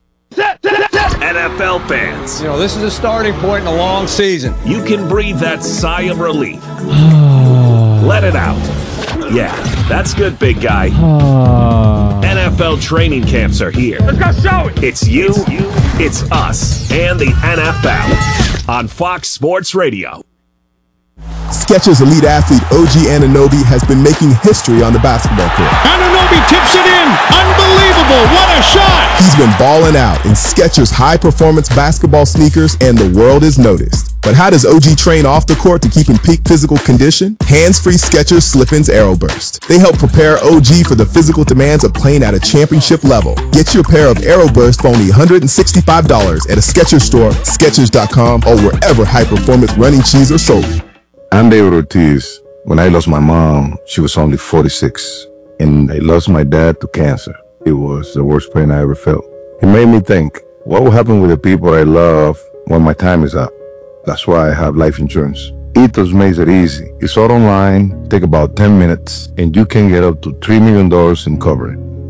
N F L fans, You know, this is a starting point in a long season. you can breathe that sigh of relief. Let it out. Yeah, that's good, big guy. N F L training camps are here. Let's go show it. It's you, it's us, and the N F L on Fox Sports Radio. Skechers elite athlete O G Anunoby has been making history on the basketball court. Anunoby tips it in. Unbelievable. What a shot. He's been balling out in Skechers high-performance basketball sneakers, and the world is noticed. But how does O G train off the court to keep in peak physical condition? Hands-free Skechers Slip-ins Aeroburst. They help prepare O G for the physical demands of playing at a championship level. Get your pair of Aeroburst for only one hundred sixty-five dollars at a Skechers store, Skechers dot com, or wherever high-performance running shoes are sold. I'm David Ortiz. When I lost my mom, she was only forty-six, and I lost my dad to cancer. It was the worst pain I ever felt. It made me think, what will happen with the people I love when my time is up? That's why I have life insurance. Ethos makes it easy. It's all online, take about ten minutes, and you can get up to three million dollars in coverage.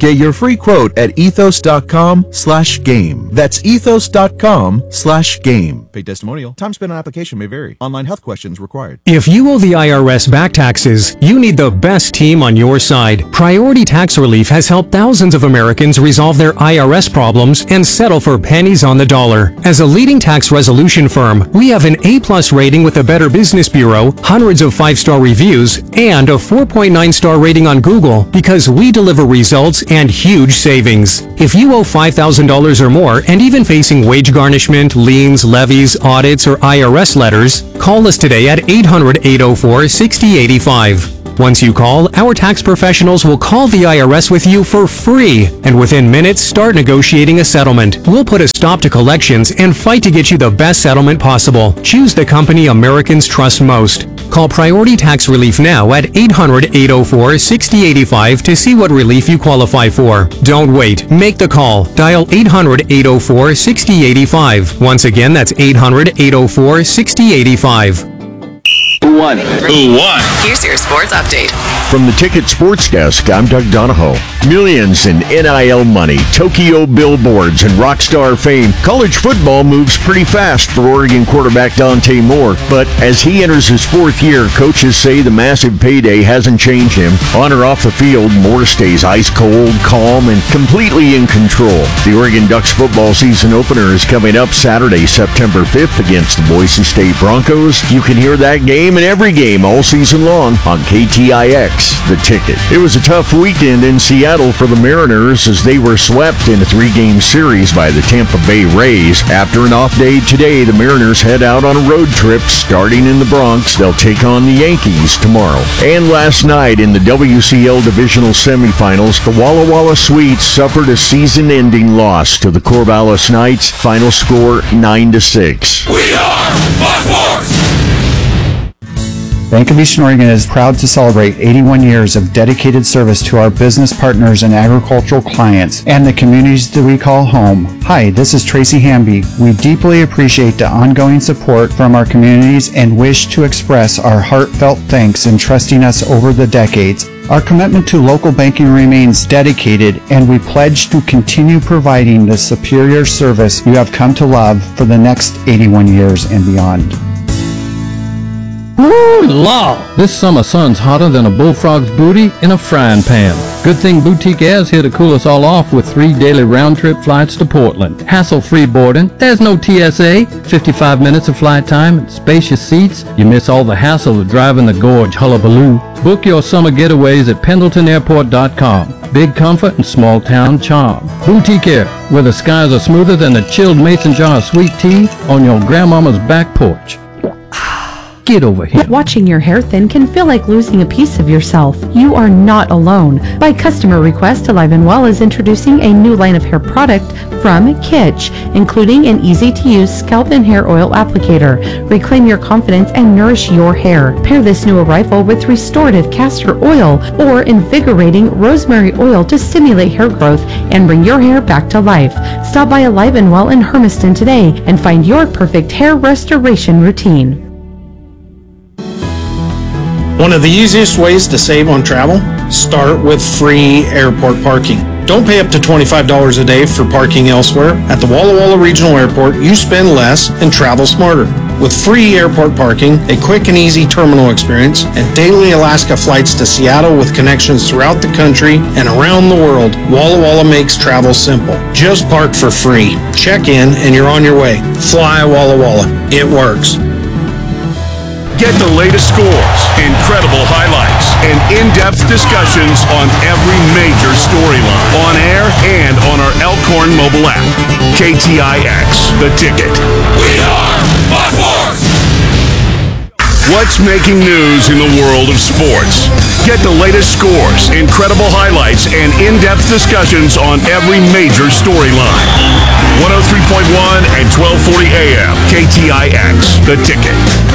Get your free quote at ethos.com slash game. That's ethos.com slash game. Paid testimonial. Time spent on application may vary. Online health questions required. If you owe the I R S back taxes, you need the best team on your side. Priority Tax Relief has helped thousands of Americans resolve their I R S problems and settle for pennies on the dollar. As a leading tax resolution firm, we have an A-plus rating with the Better Business Bureau, hundreds of five-star reviews, and a four point nine star rating on Google because we deliver results and huge savings. If you owe five thousand dollars or more and even facing wage garnishment, liens, levies, audits, or I R S letters, call us today at eight hundred, eight oh four, six oh eight five. Once you call, our tax professionals will call the I R S with you for free, and within minutes start negotiating a settlement. We'll put a stop to collections and fight to get you the best settlement possible. Choose the company Americans trust most. Call Priority Tax Relief now at eight hundred, eight oh four, six oh eight five to see what relief you qualify for. Don't wait. Make the call. Dial eight hundred, eight oh four, six oh eight five. Once again, that's eight hundred, eight oh four, six oh eight five. Who won? Who won? Here's your sports update. From the Ticket Sports Desk, I'm Doug Donahoe. Millions in N I L money, Tokyo billboards, and rock star fame. College football moves pretty fast for Oregon quarterback Dante Moore, but as he enters his fourth year, coaches say the massive payday hasn't changed him. On or off the field, Moore stays ice cold, calm, and completely in control. The Oregon Ducks football season opener is coming up Saturday, September fifth against the Boise State Broncos. You can hear that game and every game all season long on K T I X, The Ticket. It was a tough weekend in Seattle for the Mariners as they were swept in a three-game series by the Tampa Bay Rays. After an off day today, the Mariners head out on a road trip starting in the Bronx. They'll take on the Yankees tomorrow. And last night in the W C L divisional semifinals, the Walla Walla Sweets suffered a season-ending loss to the Corvallis Knights. Final score nine to six. We are Fox Sports! Bank of Eastern Oregon is proud to celebrate eighty-one years of dedicated service to our business partners and agricultural clients and the communities that we call home. Hi, this is Tracy Hamby. We deeply appreciate the ongoing support from our communities and wish to express our heartfelt thanks in trusting us over the decades. Our commitment to local banking remains dedicated, and we pledge to continue providing the superior service you have come to love for the next eighty-one years and beyond. Woo, law! This summer sun's hotter than a bullfrog's booty in a frying pan. Good thing Boutique Air's here to cool us all off with three daily round-trip flights to Portland. Hassle-free boarding, there's no T S A, fifty-five minutes of flight time, and spacious seats. You miss all the hassle of driving the gorge hullabaloo. Book your summer getaways at pendleton airport dot com. Big comfort and small-town charm. Boutique Air, where the skies are smoother than a chilled mason jar of sweet tea on your grandmama's back porch. Get over here. Watching your hair thin can feel like losing a piece of yourself. You are not alone. By customer request, Alive and Well is introducing a new line of hair product from Kitsch, including an easy-to-use scalp and hair oil applicator. Reclaim your confidence and nourish your hair. Pair this new arrival with restorative castor oil or invigorating rosemary oil to stimulate hair growth and bring your hair back to life. Stop by Alive and Well in Hermiston today and find your perfect hair restoration routine. One of the easiest ways to save on travel? Start with free airport parking. Don't pay up to twenty-five dollars a day for parking elsewhere. At the Walla Walla Regional Airport, you spend less and travel smarter. With free airport parking, a quick and easy terminal experience, and daily Alaska flights to Seattle with connections throughout the country and around the world, Walla Walla makes travel simple. Just park for free. Check in and you're on your way. Fly Walla Walla. It works. Get the latest scores, incredible highlights, and in-depth discussions on every major storyline, on air and on our Elkhorn mobile app. K T I X, The Ticket. We are Fox Sports! What's making news in the world of sports? Get the latest scores, incredible highlights, and in-depth discussions on every major storyline. one oh three point one and twelve forty A M, K T I X, The Ticket.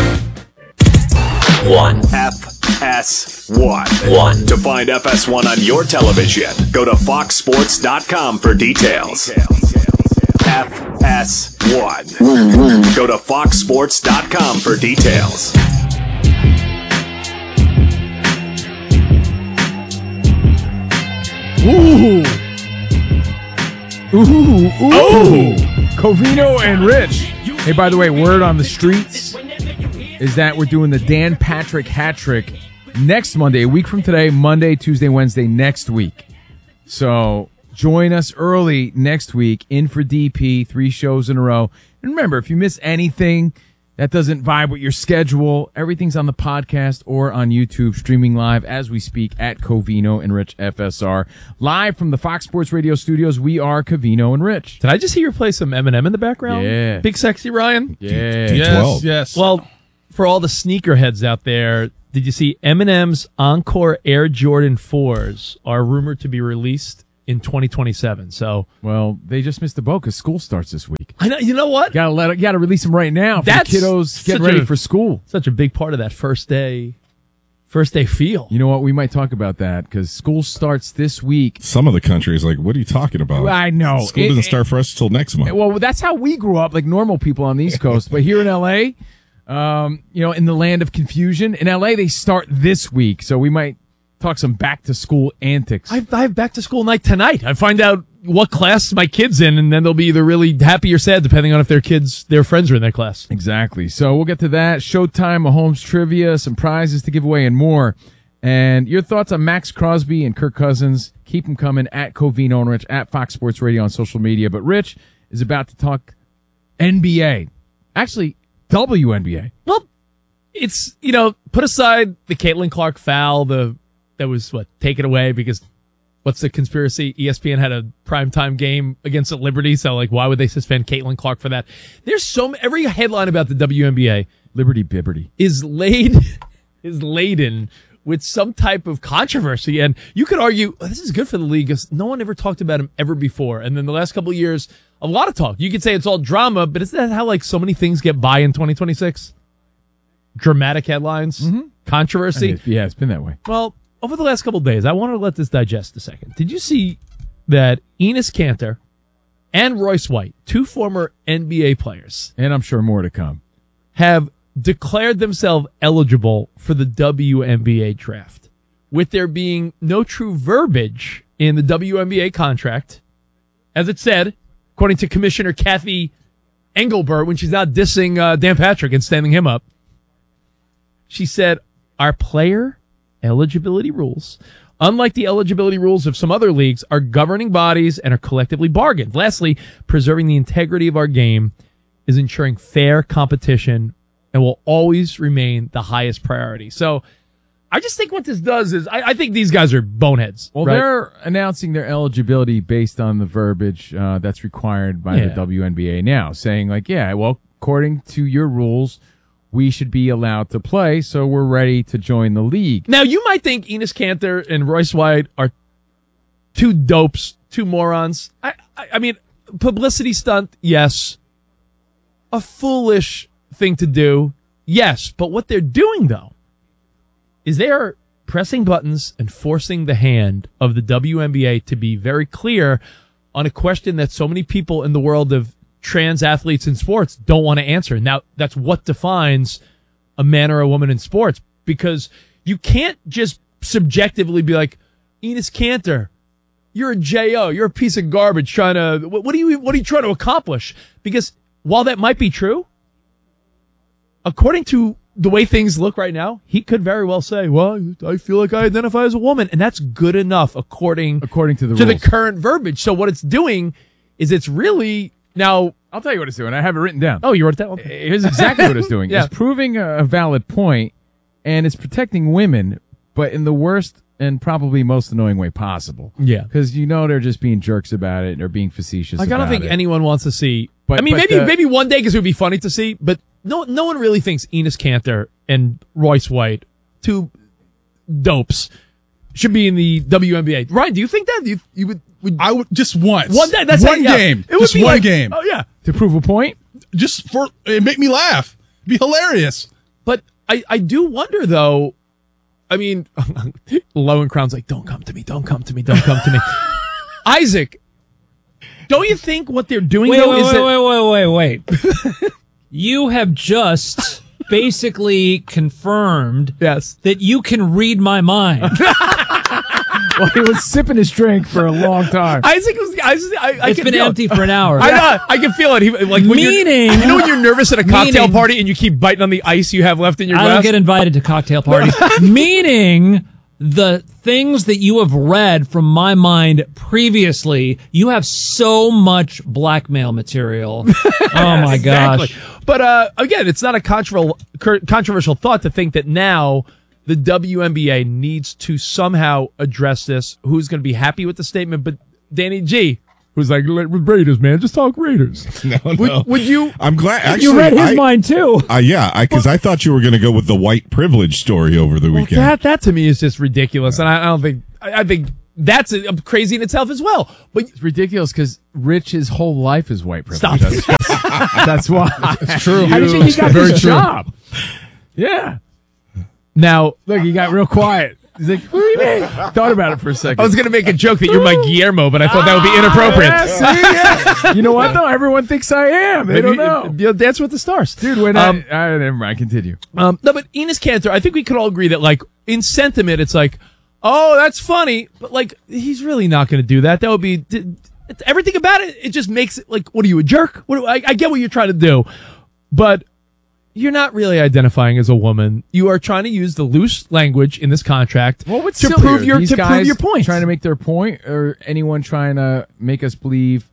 One. F S one. One. To find F S one on your television, go to fox sports dot com for details. F S one. One, one. Go to fox sports dot com for details. Ooh. Ooh. Ooh. Oh. Covino and Rich. Hey, by the way, word on the streets is that we're doing the Dan Patrick hat trick next Monday, a week from today, Monday, Tuesday, Wednesday, next week. So join us early next week, in for D P, three shows in a row. And remember, if you miss anything that doesn't vibe with your schedule, everything's on the podcast or on YouTube, streaming live as we speak at Covino and Rich F S R. Live from the Fox Sports Radio studios, we are Covino and Rich. Did I just hear you play some Eminem in the background? Yeah. Big Sexy Ryan? Yeah. Yes, yes. Well, for all the sneakerheads out there, did you see Eminem's Encore Air Jordan fours are rumored to be released in twenty twenty-seven? So, well, they just missed the boat because school starts this week. I know. You know what? Gotta let it, gotta release them right now. For That's the kiddos get such ready a- for school. Such a big part of that first day, first day feel. You know what? We might talk about that because school starts this week. Some of the country is like, what are you talking about? I know. School It- doesn't it- start for us until next month. Well, that's how we grew up, like normal people on the East Coast. But here in L A, um, you know, in the land of confusion, in L A they start this week, so we might talk some back to school antics. I have, I have back to school night tonight. I find out what class my kid's in, and then they'll be either really happy or sad, depending on if their kids, their friends are in their class. Exactly. So we'll get to that. Showtime, Mahomes trivia, some prizes to give away, and more. And your thoughts on Max Crosby and Kirk Cousins, keep them coming at Covino and Rich, at Fox Sports Radio on social media. But Rich is about to talk N B A. Actually, W N B A. Well, it's, you know, put aside the Caitlin Clark foul, the that was, what, taken away because what's the conspiracy? E S P N had a primetime game against the Liberty, so, like, why would they suspend Caitlin Clark for that? There's so m- every headline about the W N B A Liberty Bibberty is laid is laden with some type of controversy, and you could argue oh, this is good for the league because no one ever talked about him ever before, and then the last couple of years, a lot of talk. You could say it's all drama, but isn't that how, like, so many things get by in twenty twenty-six? Dramatic headlines, Mm-hmm. controversy. Yeah, it's been that way. Well, over the last couple of days, I wanted to let this digest a second. Did you see that Enes Kanter and Royce White, two former N B A players, and I'm sure more to come, have declared themselves eligible for the W N B A draft, with there being no true verbiage in the W N B A contract, as it said, according to Commissioner Kathy Engelbert, when she's not dissing uh, Dan Patrick and standing him up. She said, our player eligibility rules, unlike the eligibility rules of some other leagues, are governing bodies and are collectively bargained. Lastly, preserving the integrity of our game is ensuring fair competition and will always remain the highest priority. So I just think what this does is I, I think these guys are boneheads. Well, right? they're announcing their eligibility based on the verbiage uh, that's required by Yeah. the W N B A now, saying like, yeah, well, according to your rules, we should be allowed to play, so we're ready to join the league. Now, you might think Enes Kanter and Royce White are two dopes, two morons. I, I, I mean, publicity stunt, yes. A foolish thing to do, yes. But what they're doing, though, is they are pressing buttons and forcing the hand of the W N B A to be very clear on a question that so many people in the world of trans athletes in sports don't want to answer. Now, that's what defines a man or a woman in sports, because you can't just subjectively be like, Enes Kanter, you're a J O, you're a piece of garbage trying to, what, what are you, what are you trying to accomplish? Because while that might be true, according to the way things look right now, he could very well say, well, I feel like I identify as a woman, and that's good enough according, according to the to rules. the current verbiage. So what it's doing is it's really, now, I'll tell you what it's doing. I have it written down. Oh, you wrote it down? Here's exactly what it's doing. Yeah. It's proving a valid point, and it's protecting women, but in the worst and probably most annoying way possible. Yeah. Because you know they're just being jerks about it, and they're being facetious Like, I about don't think it. anyone wants to see. But- I mean, but maybe the- maybe one day because it would be funny to see, but no no one really thinks Enes Kanter and Royce White, two dopes, should be in the W N B A. Ryan, do you think that you you would? would I would just once. One day, that's one it, yeah. game. It would just be one like- game. Oh yeah, to prove a point. Just for it make me laugh. Be hilarious. But I I do wonder though. I mean, Lowenkrown's like, don't come to me, don't come to me, don't come to me. Isaac, don't you think what they're doing Wait, though wait, is wait, that wait, wait, wait, wait. You have just basically confirmed yes. that you can read my mind. Well, he was sipping his drink for a long time. Isaac was. I, I, I It's can been feel empty it. for an hour. I know. I can feel it. He, like when Meaning- you're, you know when you're nervous at a cocktail Meaning- party and you keep biting on the ice you have left in your I glass. don't get invited to cocktail parties. Meaning the things that you have read from my mind previously, you have so much blackmail material. Oh my gosh. Exactly. But uh, again, it's not a controversial controversial thought to think that now the W N B A needs to somehow address this. Who's going to be happy with the statement? But Danny G, who's like, with Raiders, man, just talk Raiders. No, no. Would, would you? I'm glad. Actually, you read his I, mind too. Uh, yeah, because I, I thought you were going to go with the white privilege story over the Well, weekend. that that to me is just ridiculous, and I, I don't think I, I think that's uh, crazy in itself as well. But It's ridiculous because Rich, his whole life is white privilege. Stop. That's, that's why. It's true. How did you think he got Very this true. job? Yeah. Now, Look, he got real quiet. He's like, what do you mean? Thought about it for a second. I was going to make a joke that you're my Guillermo, but I thought that would be inappropriate. Ah, yeah, see, yeah. You know what, though? Everyone thinks I am. They Maybe, don't know. you know, Dance with the Stars. Dude, when Um, I, I... Never mind, continue. Um, no, but Enos Kanter, I think we could all agree that, like, in sentiment, it's like, oh, that's funny, but, like, he's really not going to do that. That would be, it's, everything about it, it just makes it, like, what are you, a jerk? What do, I, I get what you're trying to do, but you're not really identifying as a woman. You are trying to use the loose language in this contract Well, what's to sillier? prove your These to guys prove your point. Trying to make their point, or anyone trying to make us believe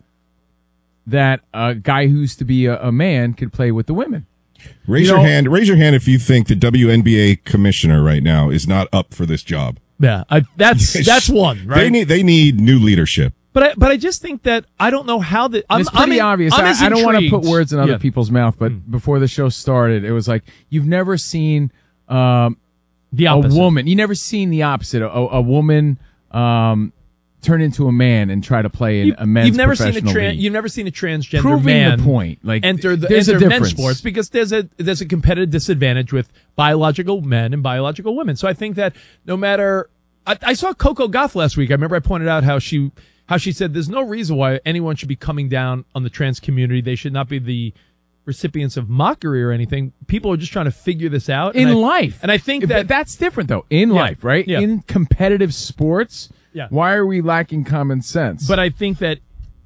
that a guy who used to be a, a man could play with the women. Raise You your know- hand. Raise your hand if you think the W N B A commissioner right now is not up for this job. Yeah, I, that's that's one, right? They need they need new leadership. But I, but I just think that I don't know how the. I'm, it's pretty I'm, obvious. I'm I, as I don't want to intrigued. put words in other Yeah. people's mouth, but before the show started, it was like you've never seen um, The a opposite. woman. You never seen the opposite. A, a woman um, turn into a man and try to play in You- a men's you've never seen a professional tran- league. you've never seen a transgender Proving man the point. Like enter the there's enter a men's difference. sports because there's a there's a competitive disadvantage with biological men and biological women. So I think that no matter I, I saw Coco Gauff last week. I remember I pointed out how she how she said there's no reason why anyone should be coming down on the trans community. They should not be the recipients of mockery or anything. People are just trying to figure this out in and I- life. and I think But that that's different though. In Yeah. life, right? Yeah. In competitive sports, Yeah. why are we lacking common sense? But I think that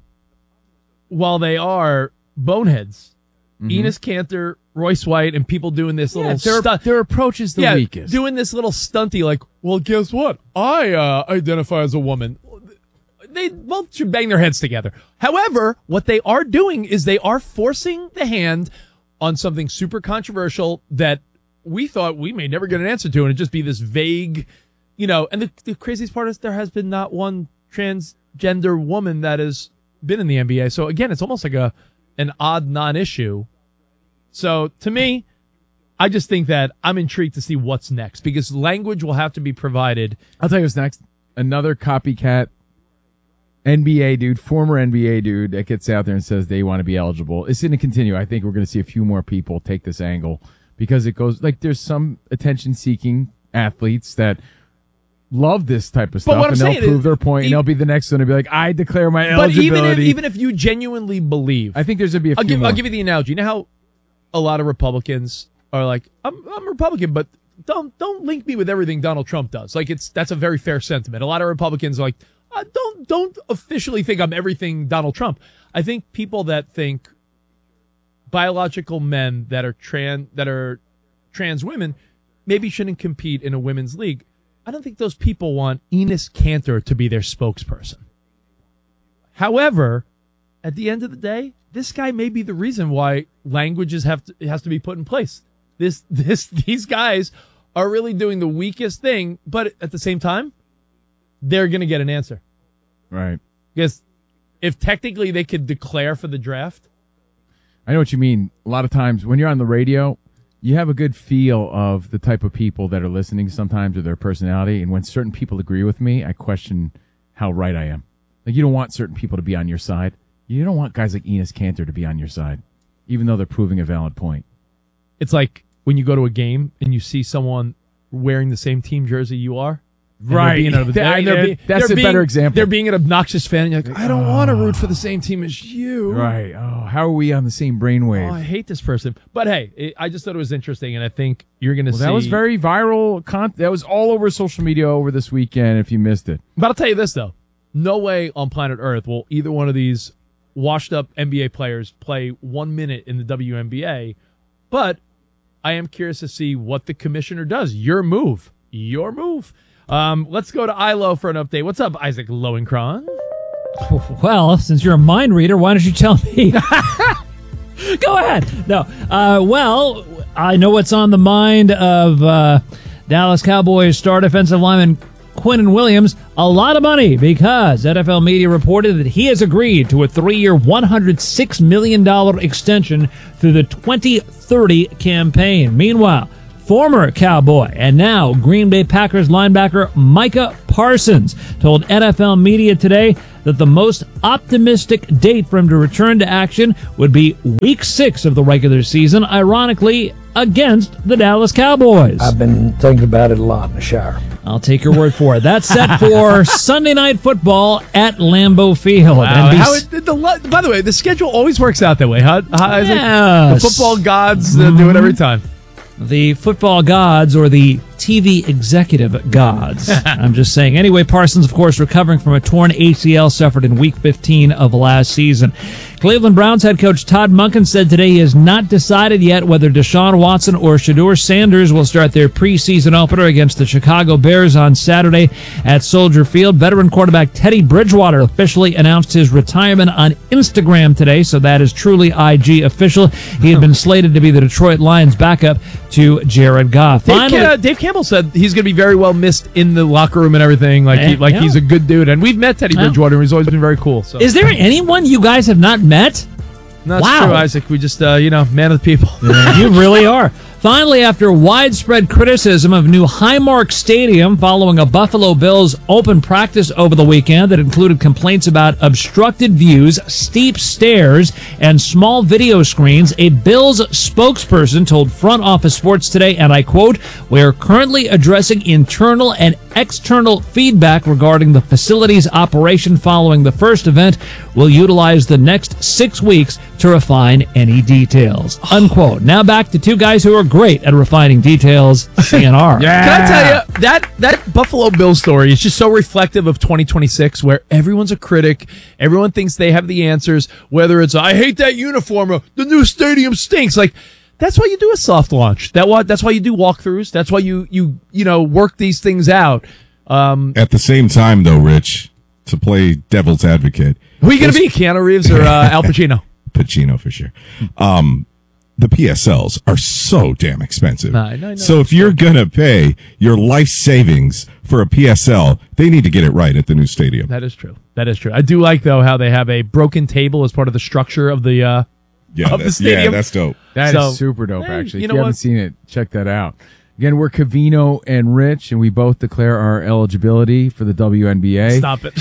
while they are boneheads, Enos Kanter, Royce White, and people doing this Yeah, little their, stunt, their approach is the yeah, weakest. doing this little stunty like, well, guess what? I uh, identify as a woman. They both should bang their heads together. However, what they are doing is they are forcing the hand on something super controversial that we thought we may never get an answer to, and it'd just be this vague, you know. And the, the craziest part is there has been not one transgender woman that has been in the N B A. So again, it's almost like a an odd non-issue. So to me, I just think that I'm intrigued to see what's next because language will have to be provided. I'll tell you what's next. Another copycat N B A dude, former N B A dude that gets out there and says they want to be eligible. It's going to continue. I think we're going to see a few more people take this angle because it goes like there's some attention seeking athletes that love this type of stuff what I'm and they'll saying prove is- their point and they'll be the next one to be like, I declare my But eligibility. even if, even if you genuinely believe, I think there's going to be a I'll few give more. I'll give you the analogy. You know how a lot of Republicans are like, I'm I'm Republican, but don't don't link me with everything Donald Trump does. Like it's that's a very fair sentiment. A lot of Republicans are like, uh, don't don't officially think I'm everything Donald Trump. I think people that think biological men that are trans that are trans women maybe shouldn't compete in a women's league. I don't think those people want Enos Kanter to be their spokesperson. However, at the end of the day, this guy may be the reason why languages have to has to be put in place. This this these guys are really doing the weakest thing, but at the same time, they're going to get an answer. Right. Because if technically they could declare for the draft, I know what you mean. A lot of times when you're on the radio, you have a good feel of the type of people that are listening sometimes or their personality. And when certain people agree with me, I question how right I am. Like you don't want certain people to be on your side. You don't want guys like Enos Kanter to be on your side, even though they're proving a valid point. it's like when you go to a game and you see someone wearing the same team jersey you are, And they're Right. being an- That- and they're being- that's they're a being- better example. They're being an obnoxious fan. And you're like, I don't want to root for the same team as you. Right. Oh, how are we on the same brainwave? Oh, I hate this person. But hey, it, I just thought it was interesting, and I think you're going to Well, see. that was very viral content. That was all over social media over this weekend. If you missed it, But I'll tell you this though: no way on planet Earth will either one of these washed-up N B A players play one minute in the W N B A. But I am curious to see what the commissioner does. Your move, your move. Um, let's go to I L O for an update. What's up, Isaac Lowenkron? Well, since you're a mind reader, why don't you tell me? Go ahead. No. Uh, well, I know what's on the mind of uh, Dallas Cowboys star defensive lineman Quinnen Williams. A lot of money, because N F L media reported that he has agreed to a three-year, one hundred six million dollars extension through the twenty thirty campaign. Meanwhile, former Cowboy and now Green Bay Packers linebacker Micah Parsons told N F L media today that the most optimistic date for him to return to action would be week six of the regular season, ironically against the Dallas Cowboys. I've been thinking about it a lot in the shower. I'll take your word for it. That's set for Sunday Night Football at Lambeau Field. Wow, And how it, the, by the way, the schedule always works out that way, huh? How, Isaac? Yes. The football gods uh, do it every time. The football gods, or the T V executive gods. I'm just saying. Anyway, Parsons, of course, recovering from a torn A C L suffered in Week fifteen of last season. Cleveland Browns head coach Todd Monken said today he has not decided yet whether Deshaun Watson or Shedeur Sanders will start their preseason opener against the Chicago Bears on Saturday at Soldier Field. Veteran quarterback Teddy Bridgewater officially announced his retirement on Instagram today, so that is truly I G official. He had been slated to be the Detroit Lions backup to Jared Goff. Dave, Finally, uh, Dave Campbell said he's going to be very well missed in the locker room and everything. Like, he, like Yeah. he's a good dude, and we've met Teddy Yeah. Bridgewater, and he's always been very cool. So. is there anyone you guys have not met? That's wow. true, Isaac. We just, uh, you know, man of the people. You really are. Finally, after widespread criticism of new Highmark Stadium following a Buffalo Bills open practice over the weekend that included complaints about obstructed views, steep stairs, and small video screens, a Bills spokesperson told Front Office Sports Today, and I quote, "We're currently addressing internal and external feedback regarding the facility's operation following the first event. We'll utilize the next six weeks to refine any details." Unquote. Now back to two guys who are great at refining details, C N R. Yeah. Can I tell you, that, that Buffalo Bills story is just so reflective of twenty twenty-six, where everyone's a critic, everyone thinks they have the answers, whether it's, I hate that uniform, or the new stadium stinks. Like, that's why you do a soft launch. That why, That's why you do walkthroughs. That's why you, you, you know, work these things out. Um, At the same time, though, Rich, to play devil's advocate. who are you going to be, Keanu Reeves or uh, Al Pacino? Pacino for sure. Um, the P S Ls are so damn expensive. I know, I know. So if you're going to pay your life savings for a P S L, they need to get it right at the new stadium. That is true. That is true. I do like, though, how they have a broken table as part of the structure of the, uh, Yeah, of the that's, stadium. yeah, that's dope. That So, is super dope, hey, actually. you If know you haven't what? seen it, check that out. Again, we're Covino and Rich, and we both declare our eligibility for the W N B A. Stop it.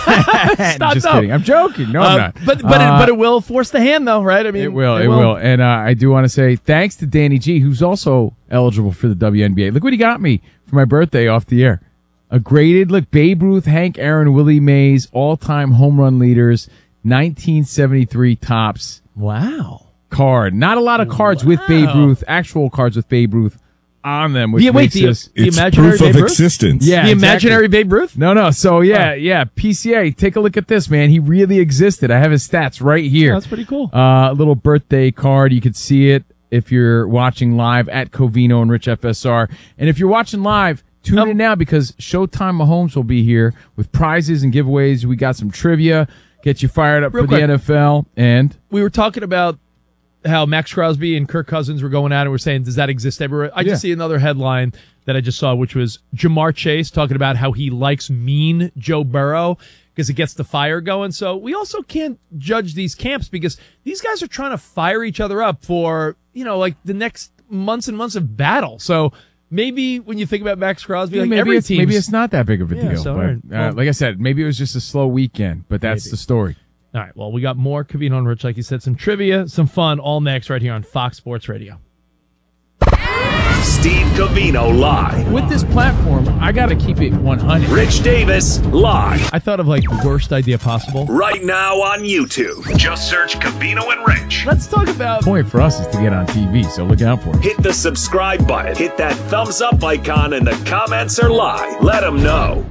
Stop, Just no. kidding. I'm joking. No, I'm Uh, not. But but, Uh, it, but it will force the hand, though, right? I mean, It will. It, will. And uh, I do want to say thanks to Danny G, who's also eligible for the W N B A. Look what he got me for my birthday off the air. A graded, look, Babe Ruth, Hank Aaron, Willie Mays, all-time home run leaders, nineteen seventy-three tops. Wow. Card. Not a lot of cards with Babe Ruth, actual cards with Babe Ruth on them. Which Yeah, wait, makes the- this, the It's imaginary proof of Babe Ruth? existence. Yeah, The exactly. imaginary Babe Ruth? No, no. So yeah, yeah. P C A. Take a look at this, man. He really existed. I have his stats right here. That's pretty cool. Uh, a little birthday card. You could see it if you're watching live at Covino and Rich F S R. And if you're watching live, tune Um, in now because Showtime Mahomes will be here with prizes and giveaways. We got some trivia. Get you fired up Real for quick. the N F L. And We were talking about how Max Crosby and Kirk Cousins were going at it, and we're saying, does that exist everywhere? I Yeah. just see another headline that I just saw, which was Jamar Chase talking about how he likes mean Joe Burrow because it gets the fire going. So we also can't judge these camps because these guys are trying to fire each other up for, you know, like the next months and months of battle. So maybe when you think about Max Crosby, yeah, like maybe every it's, team, maybe it's not that big of a Yeah, deal. so, but, all right. uh, Well- like I said, maybe it was just a slow weekend, but that's Maybe. the story. All right, well, we got more Covino and Rich, like you said, some trivia, some fun, all next right here on Fox Sports Radio. Steve Covino live. With this platform, I got to keep it one hundred. Rich Davis live. I thought of like the worst idea possible. Right now on YouTube. Just search Covino and Rich. Let's talk about. The point for us is to get on T V, so look out for it. Hit the subscribe button. Hit that thumbs up icon in the comments or live. Let them know.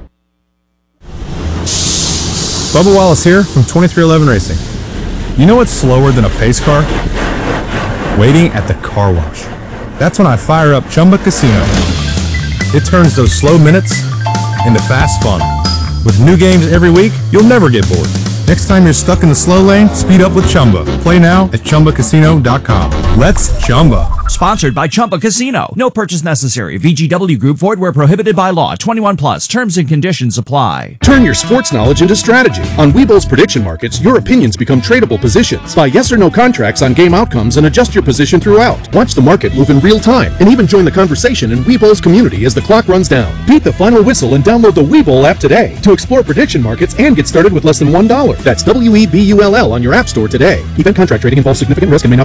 Bubba Wallace here from twenty-three eleven Racing. You know what's slower than a pace car? Waiting at the car wash. That's when I fire up Chumba Casino. It turns those slow minutes into fast fun. With new games every week, you'll never get bored. Next time you're stuck in the slow lane, speed up with Chumba. Play now at Chumba Casino dot com. Let's Chumba. Sponsored by Chumba Casino. No purchase necessary. V G W Group. Void where prohibited by law. twenty-one plus. Terms and conditions apply. Turn your sports knowledge into strategy. On Webull's prediction markets, your opinions become tradable positions. Buy yes or no contracts on game outcomes and adjust your position throughout. Watch the market move in real time and even join the conversation in Webull's community as the clock runs down. Beat the final whistle and download the Webull app today to explore prediction markets and get started with less than one dollar. That's W E B U L L on your app store today. Event contract trading involves significant risk and may not